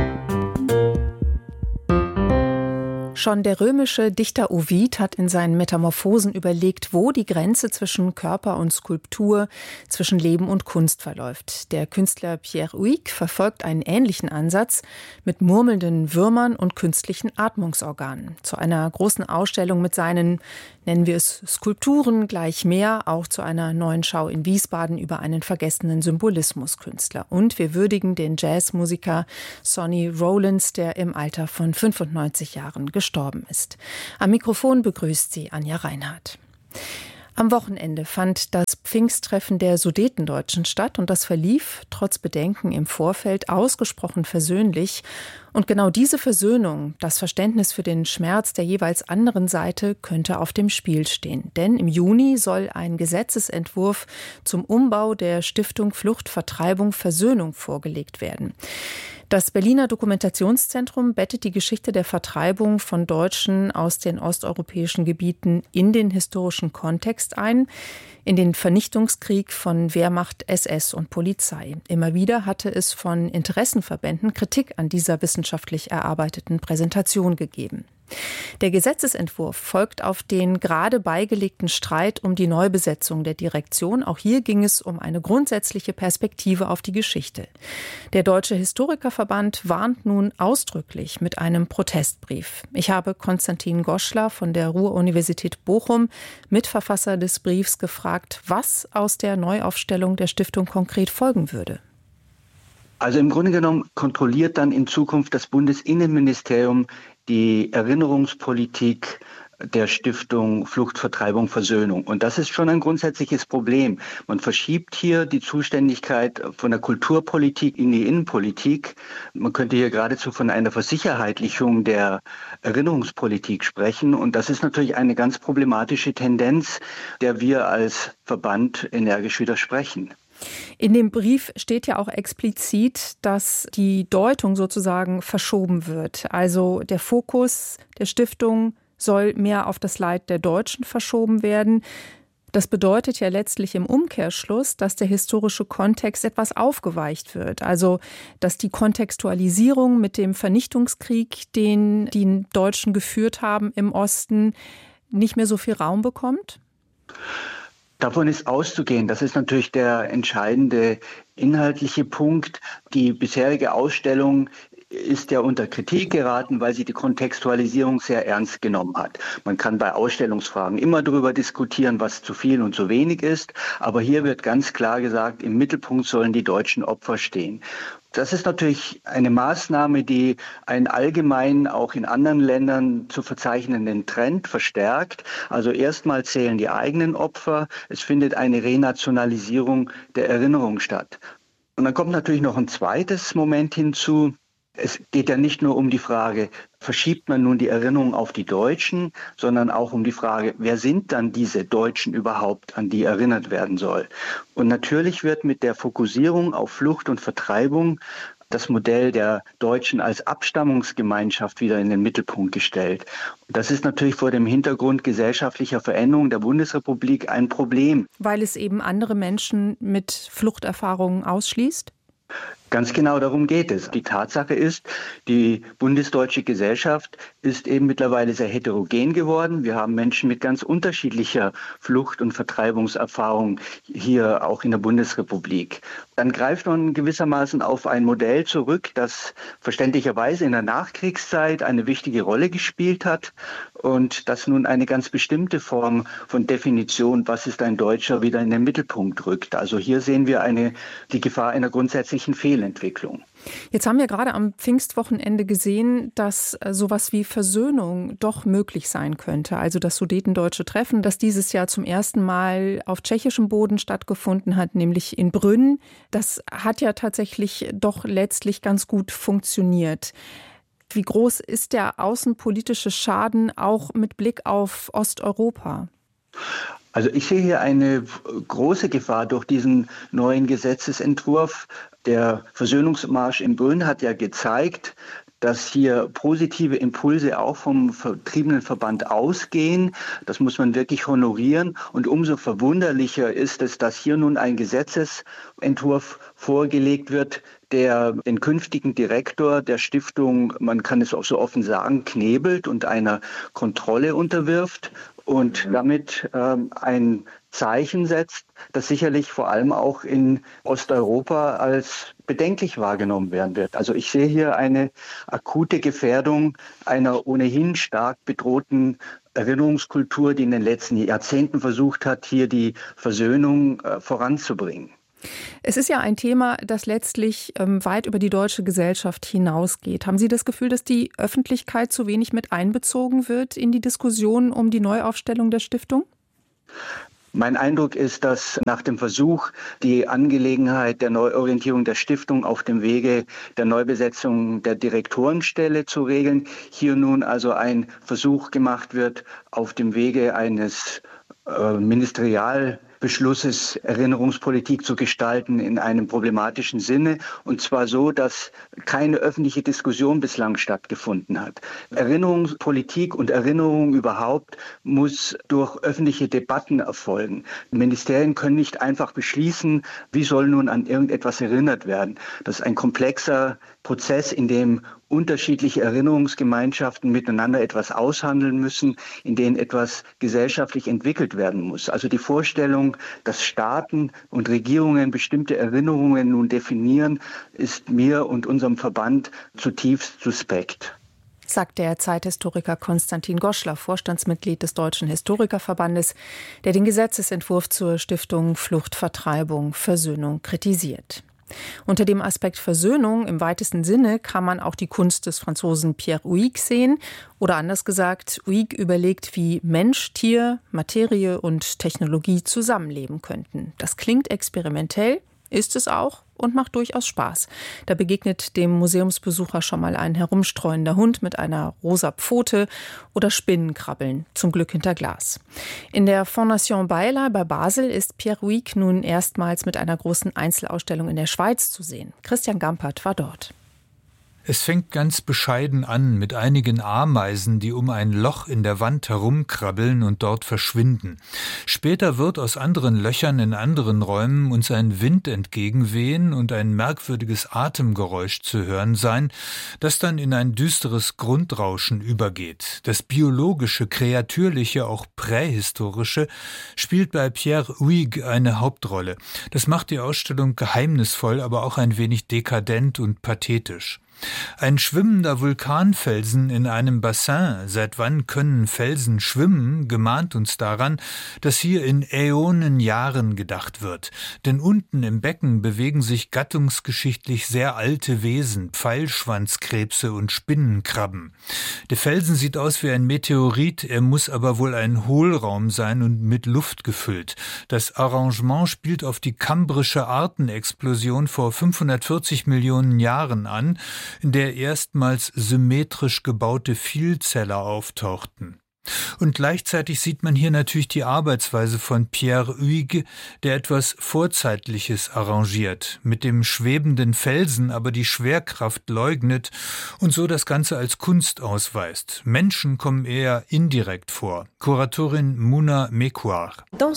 Schon der römische Dichter Ovid hat in seinen Metamorphosen überlegt, wo die Grenze zwischen Körper und Skulptur, zwischen Leben und Kunst verläuft. Der Künstler Pierre Huyghe verfolgt einen ähnlichen Ansatz mit murmelnden Würmern und künstlichen Atmungsorganen. Zu einer großen Ausstellung mit seinen, nennen wir es Skulpturen, gleich mehr, auch zu einer neuen Schau in Wiesbaden über einen vergessenen Symbolismuskünstler. Und wir würdigen den Jazzmusiker Sonny Rollins, der im Alter von 95 Jahren gestorben ist. Am Mikrofon begrüßt sie Anja Reinhardt. Am Wochenende fand das Pfingsttreffen der Sudetendeutschen statt und das verlief trotz Bedenken im Vorfeld ausgesprochen versöhnlich. Und genau diese Versöhnung, das Verständnis für den Schmerz der jeweils anderen Seite, könnte auf dem Spiel stehen. Denn im Juni soll ein Gesetzesentwurf zum Umbau der Stiftung Flucht, Vertreibung, Versöhnung vorgelegt werden. Das Berliner Dokumentationszentrum bettet die Geschichte der Vertreibung von Deutschen aus den osteuropäischen Gebieten in den historischen Kontext ein, in den Vernichtungskrieg von Wehrmacht, SS und Polizei. Immer wieder hatte es von Interessenverbänden Kritik an dieser wissenschaftlich erarbeiteten Präsentation gegeben. Der Gesetzesentwurf folgt auf den gerade beigelegten Streit um die Neubesetzung der Direktion. Auch hier ging es um eine grundsätzliche Perspektive auf die Geschichte. Der Deutsche Historikerverband warnt nun ausdrücklich mit einem Protestbrief. Ich habe Konstantin Goschler von der Ruhr-Universität Bochum, Mitverfasser des Briefs, gefragt, was aus der Neuaufstellung der Stiftung konkret folgen würde.
Also im Grunde genommen kontrolliert dann in Zukunft das Bundesinnenministerium die Erinnerungspolitik der Stiftung Flucht, Vertreibung, Versöhnung. Und das ist schon ein grundsätzliches Problem. Man verschiebt hier die Zuständigkeit von der Kulturpolitik in die Innenpolitik. Man könnte hier geradezu von einer Versicherheitlichung der Erinnerungspolitik sprechen. Und das ist natürlich eine ganz problematische Tendenz, der wir als Verband energisch widersprechen.
In dem Brief steht ja auch explizit, dass die Deutung sozusagen verschoben wird. Also der Fokus der Stiftung soll mehr auf das Leid der Deutschen verschoben werden. Das bedeutet ja letztlich im Umkehrschluss, dass der historische Kontext etwas aufgeweicht wird. Also, dass die Kontextualisierung mit dem Vernichtungskrieg, den die Deutschen geführt haben im Osten, nicht mehr so viel Raum bekommt?
Davon ist auszugehen. Das ist natürlich der entscheidende inhaltliche Punkt. Die bisherige Ausstellung ist ja unter Kritik geraten, weil sie die Kontextualisierung sehr ernst genommen hat. Man kann bei Ausstellungsfragen immer darüber diskutieren, was zu viel und zu wenig ist. Aber hier wird ganz klar gesagt, im Mittelpunkt sollen die deutschen Opfer stehen. Das ist natürlich eine Maßnahme, die einen allgemeinen, auch in anderen Ländern zu verzeichnenden Trend verstärkt. Also erstmal zählen die eigenen Opfer. Es findet eine Renationalisierung der Erinnerung statt. Und dann kommt natürlich noch ein zweites Moment hinzu. Es geht ja nicht nur um die Frage, verschiebt man nun die Erinnerung auf die Deutschen, sondern auch um die Frage, wer sind dann diese Deutschen überhaupt, an die erinnert werden soll. Und natürlich wird mit der Fokussierung auf Flucht und Vertreibung das Modell der Deutschen als Abstammungsgemeinschaft wieder in den Mittelpunkt gestellt. Und das ist natürlich vor dem Hintergrund gesellschaftlicher Veränderung der Bundesrepublik ein Problem.
Weil es eben andere Menschen mit Fluchterfahrungen ausschließt?
Ganz genau darum geht es. Die Tatsache ist, die bundesdeutsche Gesellschaft ist eben mittlerweile sehr heterogen geworden. Wir haben Menschen mit ganz unterschiedlicher Flucht- und Vertreibungserfahrung hier auch in der Bundesrepublik. Dann greift man gewissermaßen auf ein Modell zurück, das verständlicherweise in der Nachkriegszeit eine wichtige Rolle gespielt hat und das nun eine ganz bestimmte Form von Definition, was ist ein Deutscher, wieder in den Mittelpunkt rückt. Also hier sehen wir die Gefahr einer grundsätzlichen Fehlentwicklung.
Jetzt haben wir gerade am Pfingstwochenende gesehen, dass sowas wie Versöhnung doch möglich sein könnte. Also das Sudetendeutsche Treffen, das dieses Jahr zum ersten Mal auf tschechischem Boden stattgefunden hat, nämlich in Brünn. Das hat ja tatsächlich doch letztlich ganz gut funktioniert. Wie groß ist der außenpolitische Schaden auch mit Blick auf Osteuropa?
Also ich sehe hier eine große Gefahr durch diesen neuen Gesetzesentwurf. Der Versöhnungsmarsch in Brünn hat ja gezeigt, dass hier positive Impulse auch vom Vertriebenenverband ausgehen. Das muss man wirklich honorieren. Und umso verwunderlicher ist es, dass hier nun ein Gesetzesentwurf vorgelegt wird, der den künftigen Direktor der Stiftung, man kann es auch so offen sagen, knebelt und einer Kontrolle unterwirft und damit ein Zeichen setzt, das sicherlich vor allem auch in Osteuropa als bedenklich wahrgenommen werden wird. Also ich sehe hier eine akute Gefährdung einer ohnehin stark bedrohten Erinnerungskultur, die in den letzten Jahrzehnten versucht hat, hier die Versöhnung voranzubringen.
Es ist ja ein Thema, das letztlich weit über die deutsche Gesellschaft hinausgeht. Haben Sie das Gefühl, dass die Öffentlichkeit zu wenig mit einbezogen wird in die Diskussion um die Neuaufstellung der Stiftung?
Mein Eindruck ist, dass nach dem Versuch, die Angelegenheit der Neuorientierung der Stiftung auf dem Wege der Neubesetzung der Direktorenstelle zu regeln, hier nun also ein Versuch gemacht wird, auf dem Wege eines Ministerialbeschlusses Erinnerungspolitik zu gestalten in einem problematischen Sinne, und zwar so, dass keine öffentliche Diskussion bislang stattgefunden hat. Erinnerungspolitik und Erinnerung überhaupt muss durch öffentliche Debatten erfolgen. Ministerien können nicht einfach beschließen, wie soll nun an irgendetwas erinnert werden. Das ist ein komplexer Prozess, in dem unterschiedliche Erinnerungsgemeinschaften miteinander etwas aushandeln müssen, in denen etwas gesellschaftlich entwickelt werden muss. Also die Vorstellung, dass Staaten und Regierungen bestimmte Erinnerungen nun definieren, ist mir und unserem Verband zutiefst suspekt.
Sagt der Zeithistoriker Konstantin Goschler, Vorstandsmitglied des Deutschen Historikerverbandes, der den Gesetzesentwurf zur Stiftung Flucht, Vertreibung, Versöhnung kritisiert. Unter dem Aspekt Versöhnung im weitesten Sinne kann man auch die Kunst des Franzosen Pierre Huyghe sehen. Oder anders gesagt, Huyghe überlegt, wie Mensch, Tier, Materie und Technologie zusammenleben könnten. Das klingt experimentell, ist es auch und macht durchaus Spaß. Da begegnet dem Museumsbesucher schon mal ein herumstreuender Hund mit einer rosa Pfote oder Spinnenkrabbeln, zum Glück hinter Glas. In der Fondation Bayla bei Basel ist Pierre Huyghe nun erstmals mit einer großen Einzelausstellung in der Schweiz zu sehen. Christian Gampert war dort.
Es fängt ganz bescheiden an mit einigen Ameisen, die um ein Loch in der Wand herumkrabbeln und dort verschwinden. Später wird aus anderen Löchern in anderen Räumen uns ein Wind entgegenwehen und ein merkwürdiges Atemgeräusch zu hören sein, das dann in ein düsteres Grundrauschen übergeht. Das biologische, kreatürliche, auch prähistorische spielt bei Pierre Huyghe eine Hauptrolle. Das macht die Ausstellung geheimnisvoll, aber auch ein wenig dekadent und pathetisch. Ein schwimmender Vulkanfelsen in einem Bassin, seit wann können Felsen schwimmen, gemahnt uns daran, dass hier in Äonenjahren gedacht wird. Denn unten im Becken bewegen sich gattungsgeschichtlich sehr alte Wesen, Pfeilschwanzkrebse und Spinnenkrabben. Der Felsen sieht aus wie ein Meteorit, er muss aber wohl ein Hohlraum sein und mit Luft gefüllt. Das Arrangement spielt auf die kambrische Artenexplosion vor 540 Millionen Jahren an, in der erstmals symmetrisch gebaute Vielzeller auftauchten. Und gleichzeitig sieht man hier natürlich die Arbeitsweise von Pierre Huyghe, der etwas Vorzeitliches arrangiert, mit dem schwebenden Felsen aber die Schwerkraft leugnet und so das Ganze als Kunst ausweist. Menschen kommen eher indirekt vor. Kuratorin Mouna Mekouar.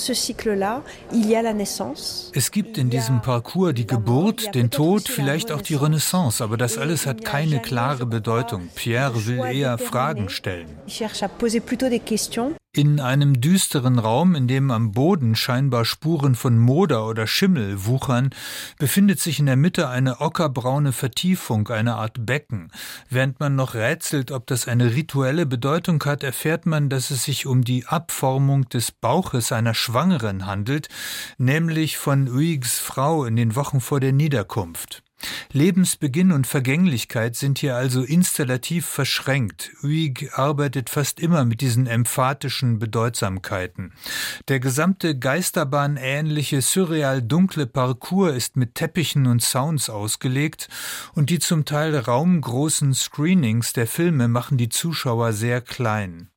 Es gibt in diesem Parcours die Geburt, den Tod, vielleicht auch die Renaissance, aber das alles hat keine klare Bedeutung. Pierre will eher Fragen stellen. In einem düsteren Raum, in dem am Boden scheinbar Spuren von Moder oder Schimmel wuchern, befindet sich in der Mitte eine ockerbraune Vertiefung, eine Art Becken. Während man noch rätselt, ob das eine rituelle Bedeutung hat, erfährt man, dass es sich um die Abformung des Bauches einer Schwangeren handelt, nämlich von Huyghes Frau in den Wochen vor der Niederkunft. Lebensbeginn und Vergänglichkeit sind hier also installativ verschränkt. Huyghe arbeitet fast immer mit diesen emphatischen Bedeutsamkeiten. Der gesamte geisterbahnähnliche, surreal dunkle Parcours ist mit Teppichen und Sounds ausgelegt und die zum Teil raumgroßen Screenings der Filme machen die Zuschauer sehr klein.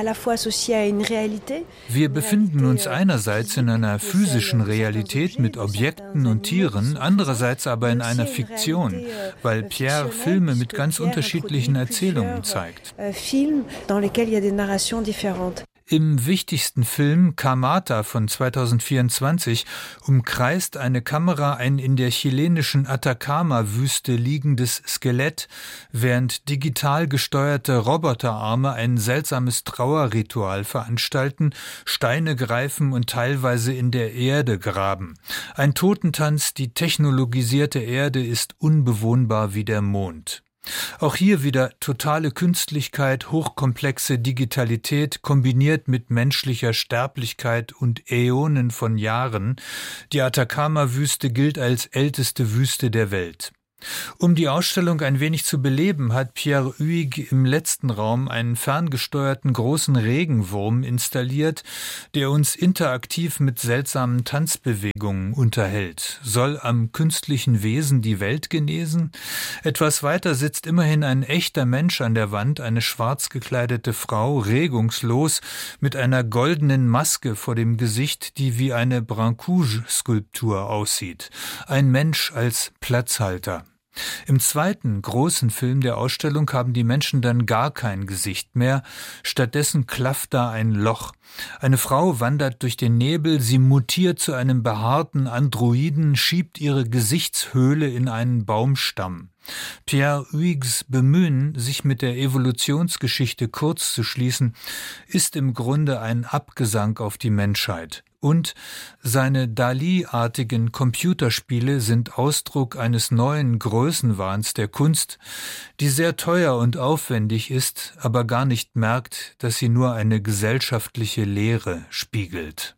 Wir befinden uns einerseits in einer physischen Realität mit Objekten und Tieren, andererseits aber in einer Fiktion, weil Pierre Filme mit ganz unterschiedlichen Erzählungen zeigt. Im wichtigsten Film Kamata von 2024 umkreist eine Kamera ein in der chilenischen Atacama-Wüste liegendes Skelett, während digital gesteuerte Roboterarme ein seltsames Trauerritual veranstalten, Steine greifen und teilweise in der Erde graben. Ein Totentanz, die technologisierte Erde ist unbewohnbar wie der Mond. Auch hier wieder totale Künstlichkeit, hochkomplexe Digitalität kombiniert mit menschlicher Sterblichkeit und Äonen von Jahren. Die Atacama-Wüste gilt als älteste Wüste der Welt. Um die Ausstellung ein wenig zu beleben, hat Pierre Huyghe im letzten Raum einen ferngesteuerten großen Regenwurm installiert, der uns interaktiv mit seltsamen Tanzbewegungen unterhält. Soll am künstlichen Wesen die Welt genesen? Etwas weiter sitzt immerhin ein echter Mensch an der Wand, eine schwarz gekleidete Frau, regungslos, mit einer goldenen Maske vor dem Gesicht, die wie eine Brancusi-Skulptur aussieht. Ein Mensch als Platzhalter. Im zweiten großen Film der Ausstellung haben die Menschen dann gar kein Gesicht mehr, stattdessen klafft da ein Loch. Eine Frau wandert durch den Nebel, sie mutiert zu einem behaarten Androiden, schiebt ihre Gesichtshöhle in einen Baumstamm. Pierre Huyghes Bemühen, sich mit der Evolutionsgeschichte kurz zu schließen, ist im Grunde ein Abgesang auf die Menschheit. Und seine Dali-artigen Computerspiele sind Ausdruck eines neuen Größenwahns der Kunst, die sehr teuer und aufwendig ist, aber gar nicht merkt, dass sie nur eine gesellschaftliche Leere spiegelt.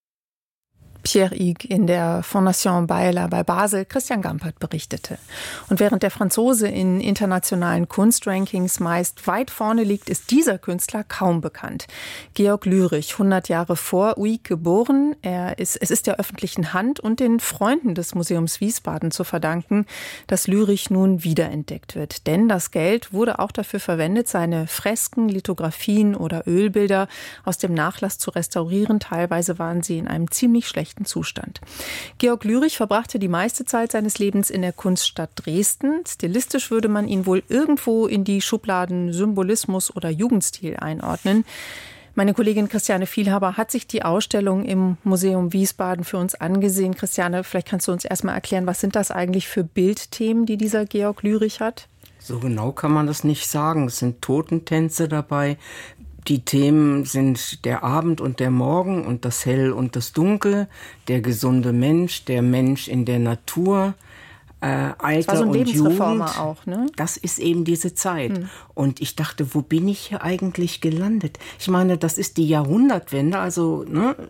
Pierre Huyghe in der Fondation Bayerler bei Basel, Christian Gampert berichtete. Und während der Franzose in internationalen Kunstrankings meist weit vorne liegt, ist dieser Künstler kaum bekannt. Georg Lürich, 100 Jahre vor Huyghe geboren. Es ist der öffentlichen Hand und den Freunden des Museums Wiesbaden zu verdanken, dass Lürich nun wiederentdeckt wird. Denn das Geld wurde auch dafür verwendet, seine Fresken, Lithografien oder Ölbilder aus dem Nachlass zu restaurieren. Teilweise waren sie in einem ziemlich schlechten Zustand. Georg Lürich verbrachte die meiste Zeit seines Lebens in der Kunststadt Dresden. Stilistisch würde man ihn wohl irgendwo in die Schubladen Symbolismus oder Jugendstil einordnen. Meine Kollegin Christiane Vielhaber hat sich die Ausstellung im Museum Wiesbaden für uns angesehen. Christiane, vielleicht kannst du uns erstmal erklären, was sind das eigentlich für Bildthemen, die dieser Georg Lürich hat?
So genau kann man das nicht sagen. Es sind Totentänze dabei. Die Themen sind der Abend und der Morgen und das Hell und das Dunkel, der gesunde Mensch, der Mensch in der Natur, Alter
so ein
und
Lebensreformer
Jugend.
Auch, ne?
Das ist eben diese Zeit. Und ich dachte, wo bin ich hier eigentlich gelandet? Ich meine, das ist die Jahrhundertwende, also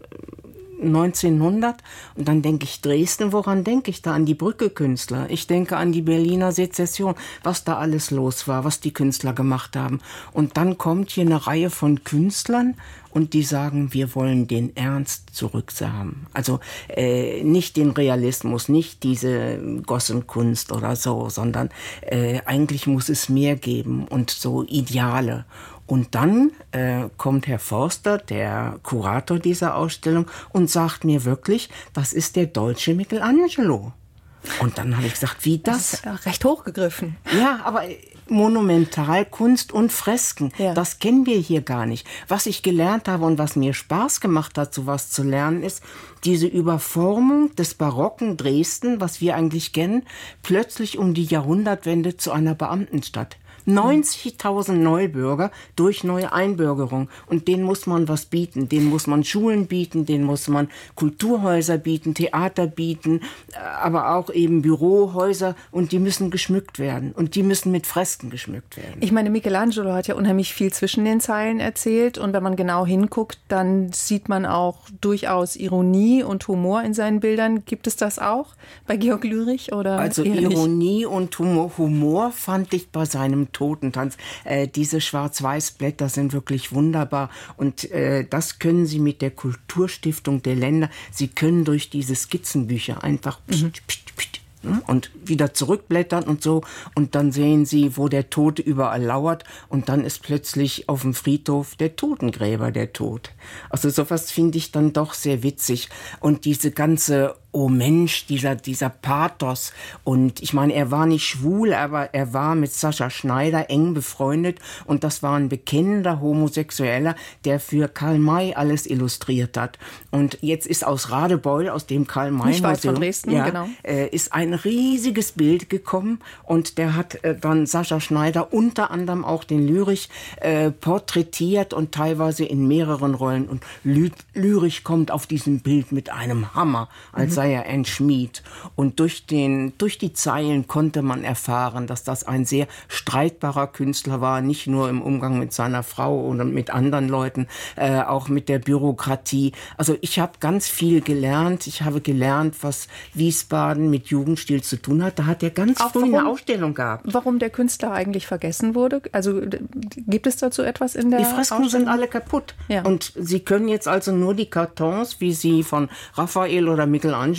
1900. Und dann denke ich Dresden, woran denke ich da? An die Brücke-Künstler. Ich denke an die Berliner Sezession, was da alles los war, was die Künstler gemacht haben. Und dann kommt hier eine Reihe von Künstlern und die sagen, wir wollen den Ernst zurückhaben. Also nicht den Realismus, nicht diese Gossenkunst oder so, sondern eigentlich muss es mehr geben und so Ideale. Und dann kommt Herr Forster, der Kurator dieser Ausstellung, und sagt mir wirklich, das ist der deutsche Michelangelo. Und dann habe ich gesagt, wie das?
Das ist recht hochgegriffen.
Ja, aber Monumentalkunst und Fresken, das kennen wir hier gar nicht. Was ich gelernt habe und was mir Spaß gemacht hat, sowas zu lernen, ist diese Überformung des barocken Dresden, was wir eigentlich kennen, plötzlich um die Jahrhundertwende zu einer Beamtenstadt. 90.000 Neubürger durch neue Einbürgerung. Und denen muss man was bieten. Denen muss man Schulen bieten, denen muss man Kulturhäuser bieten, Theater bieten, aber auch eben Bürohäuser. Und die müssen geschmückt werden. Und die müssen mit Fresken geschmückt werden.
Ich meine, Michelangelo hat ja unheimlich viel zwischen den Zeilen erzählt. Und wenn man genau hinguckt, dann sieht man auch durchaus Ironie und Humor in seinen Bildern. Gibt es das auch bei Georg Lürich? Oder
also Ironie und Humor fand ich bei seinem Totentanz. Diese Schwarz-Weiß-Blätter sind wirklich wunderbar und das können Sie mit der Kulturstiftung der Länder, Sie können durch diese Skizzenbücher einfach und wieder zurückblättern und so und dann sehen Sie, wo der Tote überall lauert und dann ist plötzlich auf dem Friedhof der Totengräber der Tod. Also sowas finde ich dann doch sehr witzig und diese ganze oh Mensch, dieser Pathos. Und ich meine, er war nicht schwul, aber er war mit Sascha Schneider eng befreundet und das war ein bekennender Homosexueller, der für Karl May alles illustriert hat. Und jetzt ist aus Radebeul, aus dem Karl May
nicht weit von Dresden, genau,
ist ein riesiges Bild gekommen und der hat dann Sascha Schneider unter anderem auch den Lyrich porträtiert und teilweise in mehreren Rollen. Und Lyrich kommt auf diesem Bild mit einem Hammer, als sei er ein Schmied. Und durch die Zeilen konnte man erfahren, dass das ein sehr streitbarer Künstler war, nicht nur im Umgang mit seiner Frau oder mit anderen Leuten, auch mit der Bürokratie. Also ich habe ganz viel gelernt. Ich habe gelernt, was Wiesbaden mit Jugendstil zu tun hat. Da hat er ganz früh eine Ausstellung gehabt.
Warum der Künstler eigentlich vergessen wurde? Also gibt es dazu etwas in der
Die Fresken
Ausstellung?
sind alle kaputt. Ja. Und Sie können jetzt also nur die Kartons, wie sie von Raphael oder Michelangelo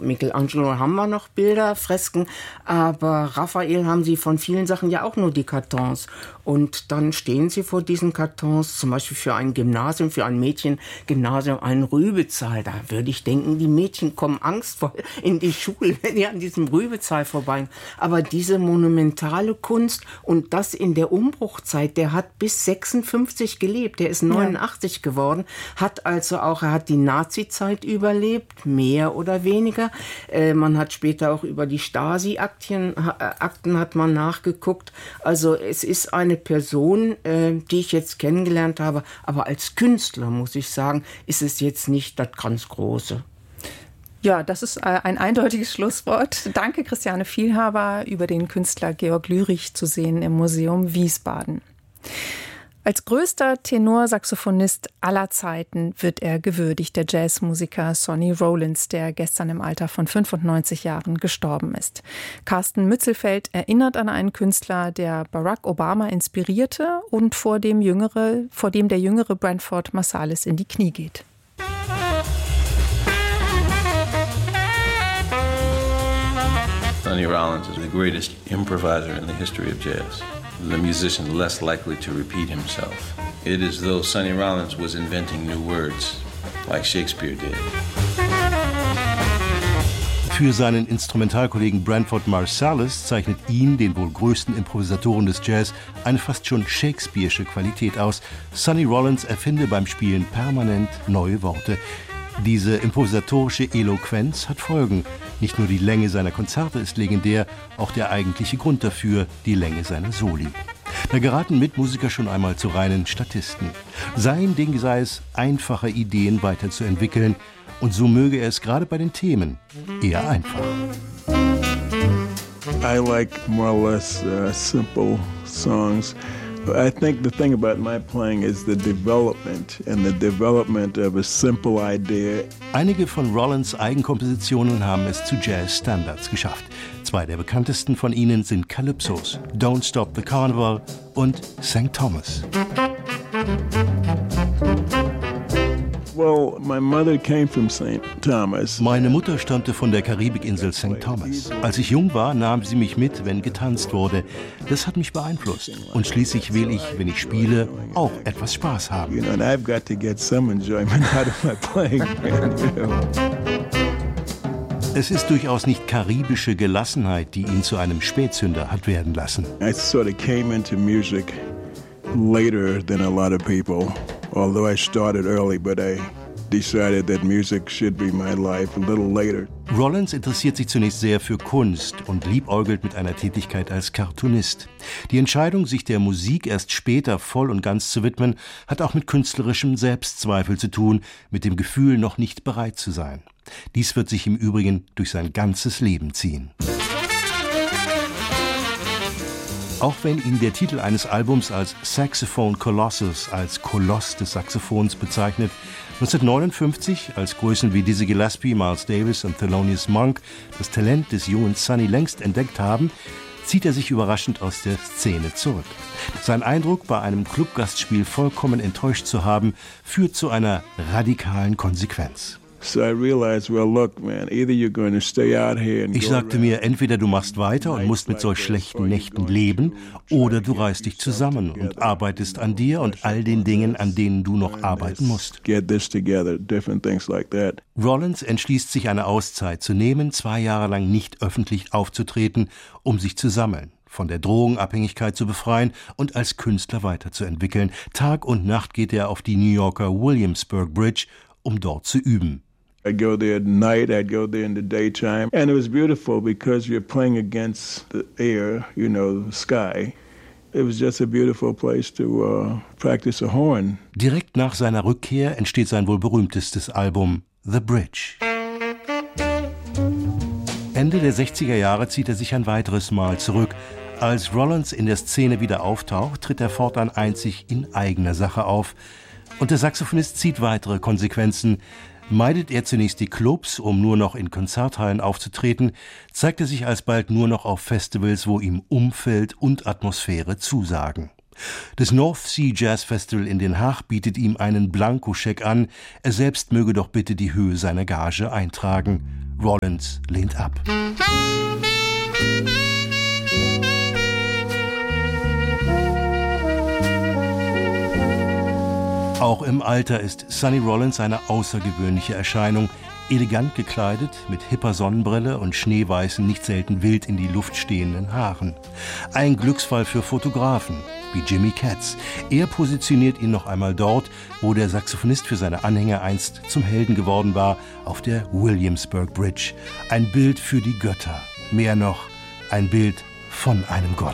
haben wir noch Bilder, Fresken, aber Raphael haben sie von vielen Sachen ja auch nur die Kartons. Und dann stehen sie vor diesen Kartons, zum Beispiel für ein Gymnasium, für ein Mädchengymnasium, ein Rübezahl. Da würde ich denken, die Mädchen kommen angstvoll in die Schule, wenn die an diesem Rübezahl vorbei. Aber diese monumentale Kunst und das in der Umbruchzeit, der hat bis 56 gelebt, der ist 89 geworden, er hat die Nazi-Zeit überlebt, mehr oder weniger. Man hat später auch über die Stasi-Akten hat man nachgeguckt. Also es ist eine Person, die ich jetzt kennengelernt habe, aber als Künstler, muss ich sagen, ist es jetzt nicht das ganz Große.
Ja, das ist ein eindeutiges Schlusswort. Danke, Christiane Vielhaber, über den Künstler Georg Lyrich zu sehen im Museum Wiesbaden. Als größter Tenorsaxophonist aller Zeiten wird er gewürdigt, der Jazzmusiker Sonny Rollins, der gestern im Alter von 95 Jahren gestorben ist. Carsten Mützelfeld erinnert an einen Künstler, der Barack Obama inspirierte und vor dem der jüngere Branford Marsalis in die Knie geht.
Sonny Rollins is the greatest improviser in the history of jazz. The musician less likely to repeat himself. It is though Sonny Rollins was inventing new words, like Shakespeare did.
Für seinen Instrumentalkollegen Branford Marsalis zeichnet ihn, den wohl größten Improvisatoren des Jazz, eine fast schon shakespearische Qualität aus. Sonny Rollins erfinde beim Spielen permanent neue Worte. Diese improvisatorische Eloquenz hat Folgen. Nicht nur die Länge seiner Konzerte ist legendär, auch der eigentliche Grund dafür, die Länge seiner Soli. Da geraten Mitmusiker schon einmal zu reinen Statisten. Sein Ding sei es, einfache Ideen weiterzuentwickeln, und so möge er es gerade bei den Themen eher einfach.
I like more or less simple songs. I think the thing about my playing is the development of a simple idea.
Einige von Rollins' Eigenkompositionen haben es zu Jazz-Standards geschafft. Zwei der bekanntesten von ihnen sind Calypsos, Don't Stop the Carnival und St. Thomas.
Well, my mother came from St. Thomas.
Meine Mutter stammte von der Karibikinsel St. Thomas. Als ich jung war, nahm sie mich mit, wenn getanzt wurde. Das hat mich beeinflusst. Und schließlich will ich, wenn ich spiele, auch etwas Spaß haben.
You know, and I've got to get some enjoyment out of my playing.
Es ist durchaus nicht karibische Gelassenheit, die ihn zu einem Spätzünder hat werden lassen.
I sort of came into music later than a lot of people. Although I started early, but I decided that music should be my life a little later.
Rollins interessiert sich zunächst sehr für Kunst und liebäugelt mit einer Tätigkeit als Cartoonist. Die Entscheidung, sich der Musik erst später voll und ganz zu widmen, hat auch mit künstlerischem Selbstzweifel zu tun, mit dem Gefühl, noch nicht bereit zu sein. Dies wird sich im Übrigen durch sein ganzes Leben ziehen. Auch wenn ihn der Titel eines Albums als Saxophone Colossus, als Koloss des Saxophons bezeichnet, 1959, als Größen wie Dizzy Gillespie, Miles Davis und Thelonious Monk das Talent des jungen Sonny längst entdeckt haben, zieht er sich überraschend aus der Szene zurück. Sein Eindruck, bei einem Clubgastspiel vollkommen enttäuscht zu haben, führt zu einer radikalen Konsequenz. Ich sagte mir, entweder du machst weiter und musst mit solch schlechten Nächten leben, oder du reißt dich zusammen und arbeitest an dir und all den Dingen, an denen du noch arbeiten musst. Rollins entschließt sich, eine Auszeit zu nehmen, 2 Jahre lang nicht öffentlich aufzutreten, um sich zu sammeln, von der Drogenabhängigkeit zu befreien und als Künstler weiterzuentwickeln. Tag und Nacht geht er auf die New Yorker Williamsburg Bridge, um dort zu üben.
I'd go there at night, I'd go there in the daytime. And it was beautiful because you're playing against the air, the sky. It was just a beautiful place to practice a horn.
Direkt nach seiner Rückkehr entsteht sein wohl berühmtestes Album, The Bridge. Ende der 60er Jahre zieht er sich ein weiteres Mal zurück. Als Rollins in der Szene wieder auftaucht, tritt er fortan einzig in eigener Sache auf. Und der Saxophonist zieht weitere Konsequenzen. Meidet er zunächst die Clubs, um nur noch in Konzerthallen aufzutreten, zeigt er sich alsbald nur noch auf Festivals, wo ihm Umfeld und Atmosphäre zusagen. Das North Sea Jazz Festival in Den Haag bietet ihm einen Blankoscheck an, er selbst möge doch bitte die Höhe seiner Gage eintragen. Rollins lehnt ab. Auch im Alter ist Sonny Rollins eine außergewöhnliche Erscheinung, elegant gekleidet, mit hipper Sonnenbrille und schneeweißen, nicht selten wild in die Luft stehenden Haaren. Ein Glücksfall für Fotografen, wie Jimmy Katz. Er positioniert ihn noch einmal dort, wo der Saxophonist für seine Anhänger einst zum Helden geworden war, auf der Williamsburg Bridge. Ein Bild für die Götter, mehr noch, ein Bild von einem Gott.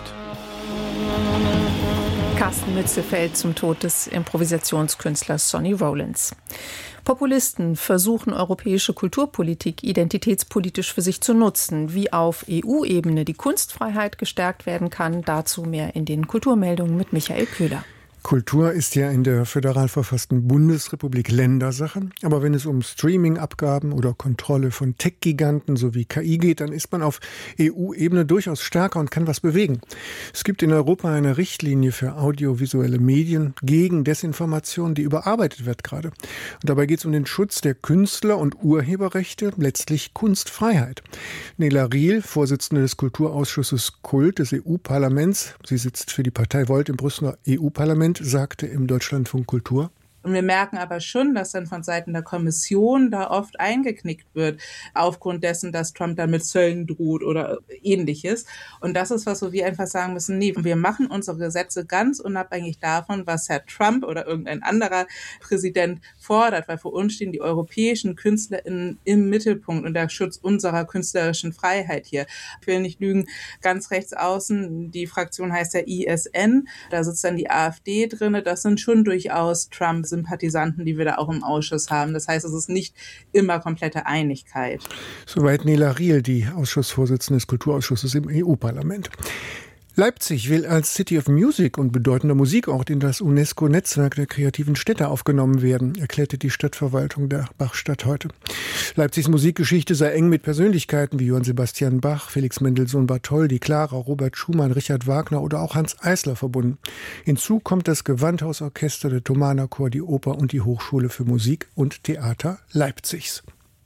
Carsten Mütze fällt zum Tod des Improvisationskünstlers Sonny Rollins. Populisten versuchen, europäische Kulturpolitik identitätspolitisch für sich zu nutzen. Wie auf EU-Ebene die Kunstfreiheit gestärkt werden kann, dazu mehr in den Kulturmeldungen mit Michael Köhler.
Kultur ist ja in der föderal verfassten Bundesrepublik Ländersache. Aber wenn es um Streaming-Abgaben oder Kontrolle von Tech-Giganten sowie KI geht, dann ist man auf EU-Ebene durchaus stärker und kann was bewegen. Es gibt in Europa eine Richtlinie für audiovisuelle Medien gegen Desinformation, die überarbeitet wird gerade. Und dabei geht es um den Schutz der Künstler- und Urheberrechte, letztlich Kunstfreiheit. Nela Riel, Vorsitzende des Kulturausschusses Kult des EU-Parlaments, sie sitzt für die Partei Volt im Brüsseler EU-Parlament, sagte im Deutschlandfunk Kultur:
Und wir merken aber schon, dass dann von Seiten der Kommission da oft eingeknickt wird, aufgrund dessen, dass Trump da mit Zöllen droht oder Ähnliches. Und das ist was, wo wir einfach sagen müssen, nee, wir machen unsere Gesetze ganz unabhängig davon, was Herr Trump oder irgendein anderer Präsident fordert, weil für uns stehen die europäischen KünstlerInnen im Mittelpunkt und der Schutz unserer künstlerischen Freiheit hier. Ich will nicht lügen, ganz rechts außen, die Fraktion heißt ja ISN, da sitzt dann die AfD drin, das sind schon durchaus Trump-Sympathisanten, die wir da auch im Ausschuss haben. Das heißt, es ist nicht immer komplette Einigkeit.
Soweit Nela Riel, die Ausschussvorsitzende des Kulturausschusses im EU-Parlament. Leipzig will als City of Music und bedeutender Musikort in das UNESCO-Netzwerk der kreativen Städte aufgenommen werden, erklärte die Stadtverwaltung der Bachstadt heute. Leipzigs Musikgeschichte sei eng mit Persönlichkeiten wie Johann Sebastian Bach, Felix Mendelssohn Bartholdy, Clara, Robert Schumann, Richard Wagner oder auch Hans Eisler verbunden. Hinzu kommt das Gewandhausorchester, der Thomaner Chor, die Oper und die Hochschule für Musik und Theater Leipzigs.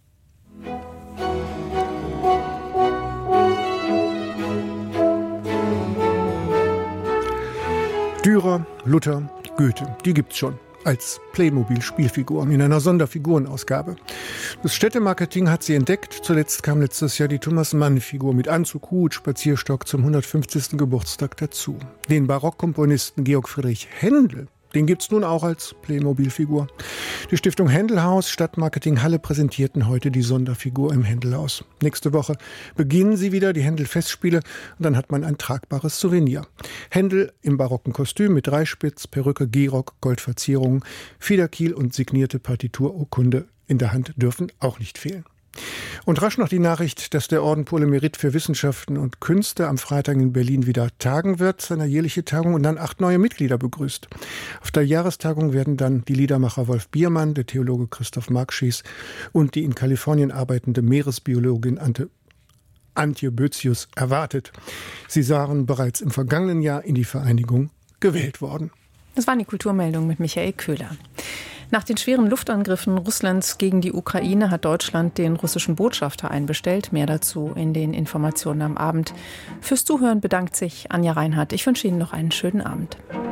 Dürer, Luther, Goethe, die gibt's schon als Playmobil-Spielfiguren in einer Sonderfigurenausgabe. Das Städtemarketing hat sie entdeckt. Zuletzt kam letztes Jahr die Thomas-Mann-Figur mit Anzug, Hut, Spazierstock zum 150. Geburtstag dazu. Den Barockkomponisten Georg Friedrich Händel, den gibt's nun auch als Playmobil-Figur. Die Stiftung Händelhaus, Stadtmarketing Halle präsentierten heute die Sonderfigur im Händelhaus. Nächste Woche beginnen sie wieder, die Händel-Festspiele, und dann hat man ein tragbares Souvenir. Händel im barocken Kostüm mit Dreispitz, Perücke, Gehrock, Goldverzierungen, Fiederkiel und signierte Partitururkunde in der Hand dürfen auch nicht fehlen. Und rasch noch die Nachricht, dass der Orden Pour le Mérite für Wissenschaften und Künste am Freitag in Berlin wieder tagen wird, seine jährliche Tagung, und dann 8 neue Mitglieder begrüßt. Auf der Jahrestagung werden dann die Liedermacher Wolf Biermann, der Theologe Christoph Markschies und die in Kalifornien arbeitende Meeresbiologin Antje Bözius erwartet. Sie waren bereits im vergangenen Jahr in die Vereinigung gewählt worden.
Das waren die Kulturmeldungen mit Michael Köhler. Nach den schweren Luftangriffen Russlands gegen die Ukraine hat Deutschland den russischen Botschafter einbestellt. Mehr dazu in den Informationen am Abend. Fürs Zuhören bedankt sich Anja Reinhardt. Ich wünsche Ihnen noch einen schönen Abend.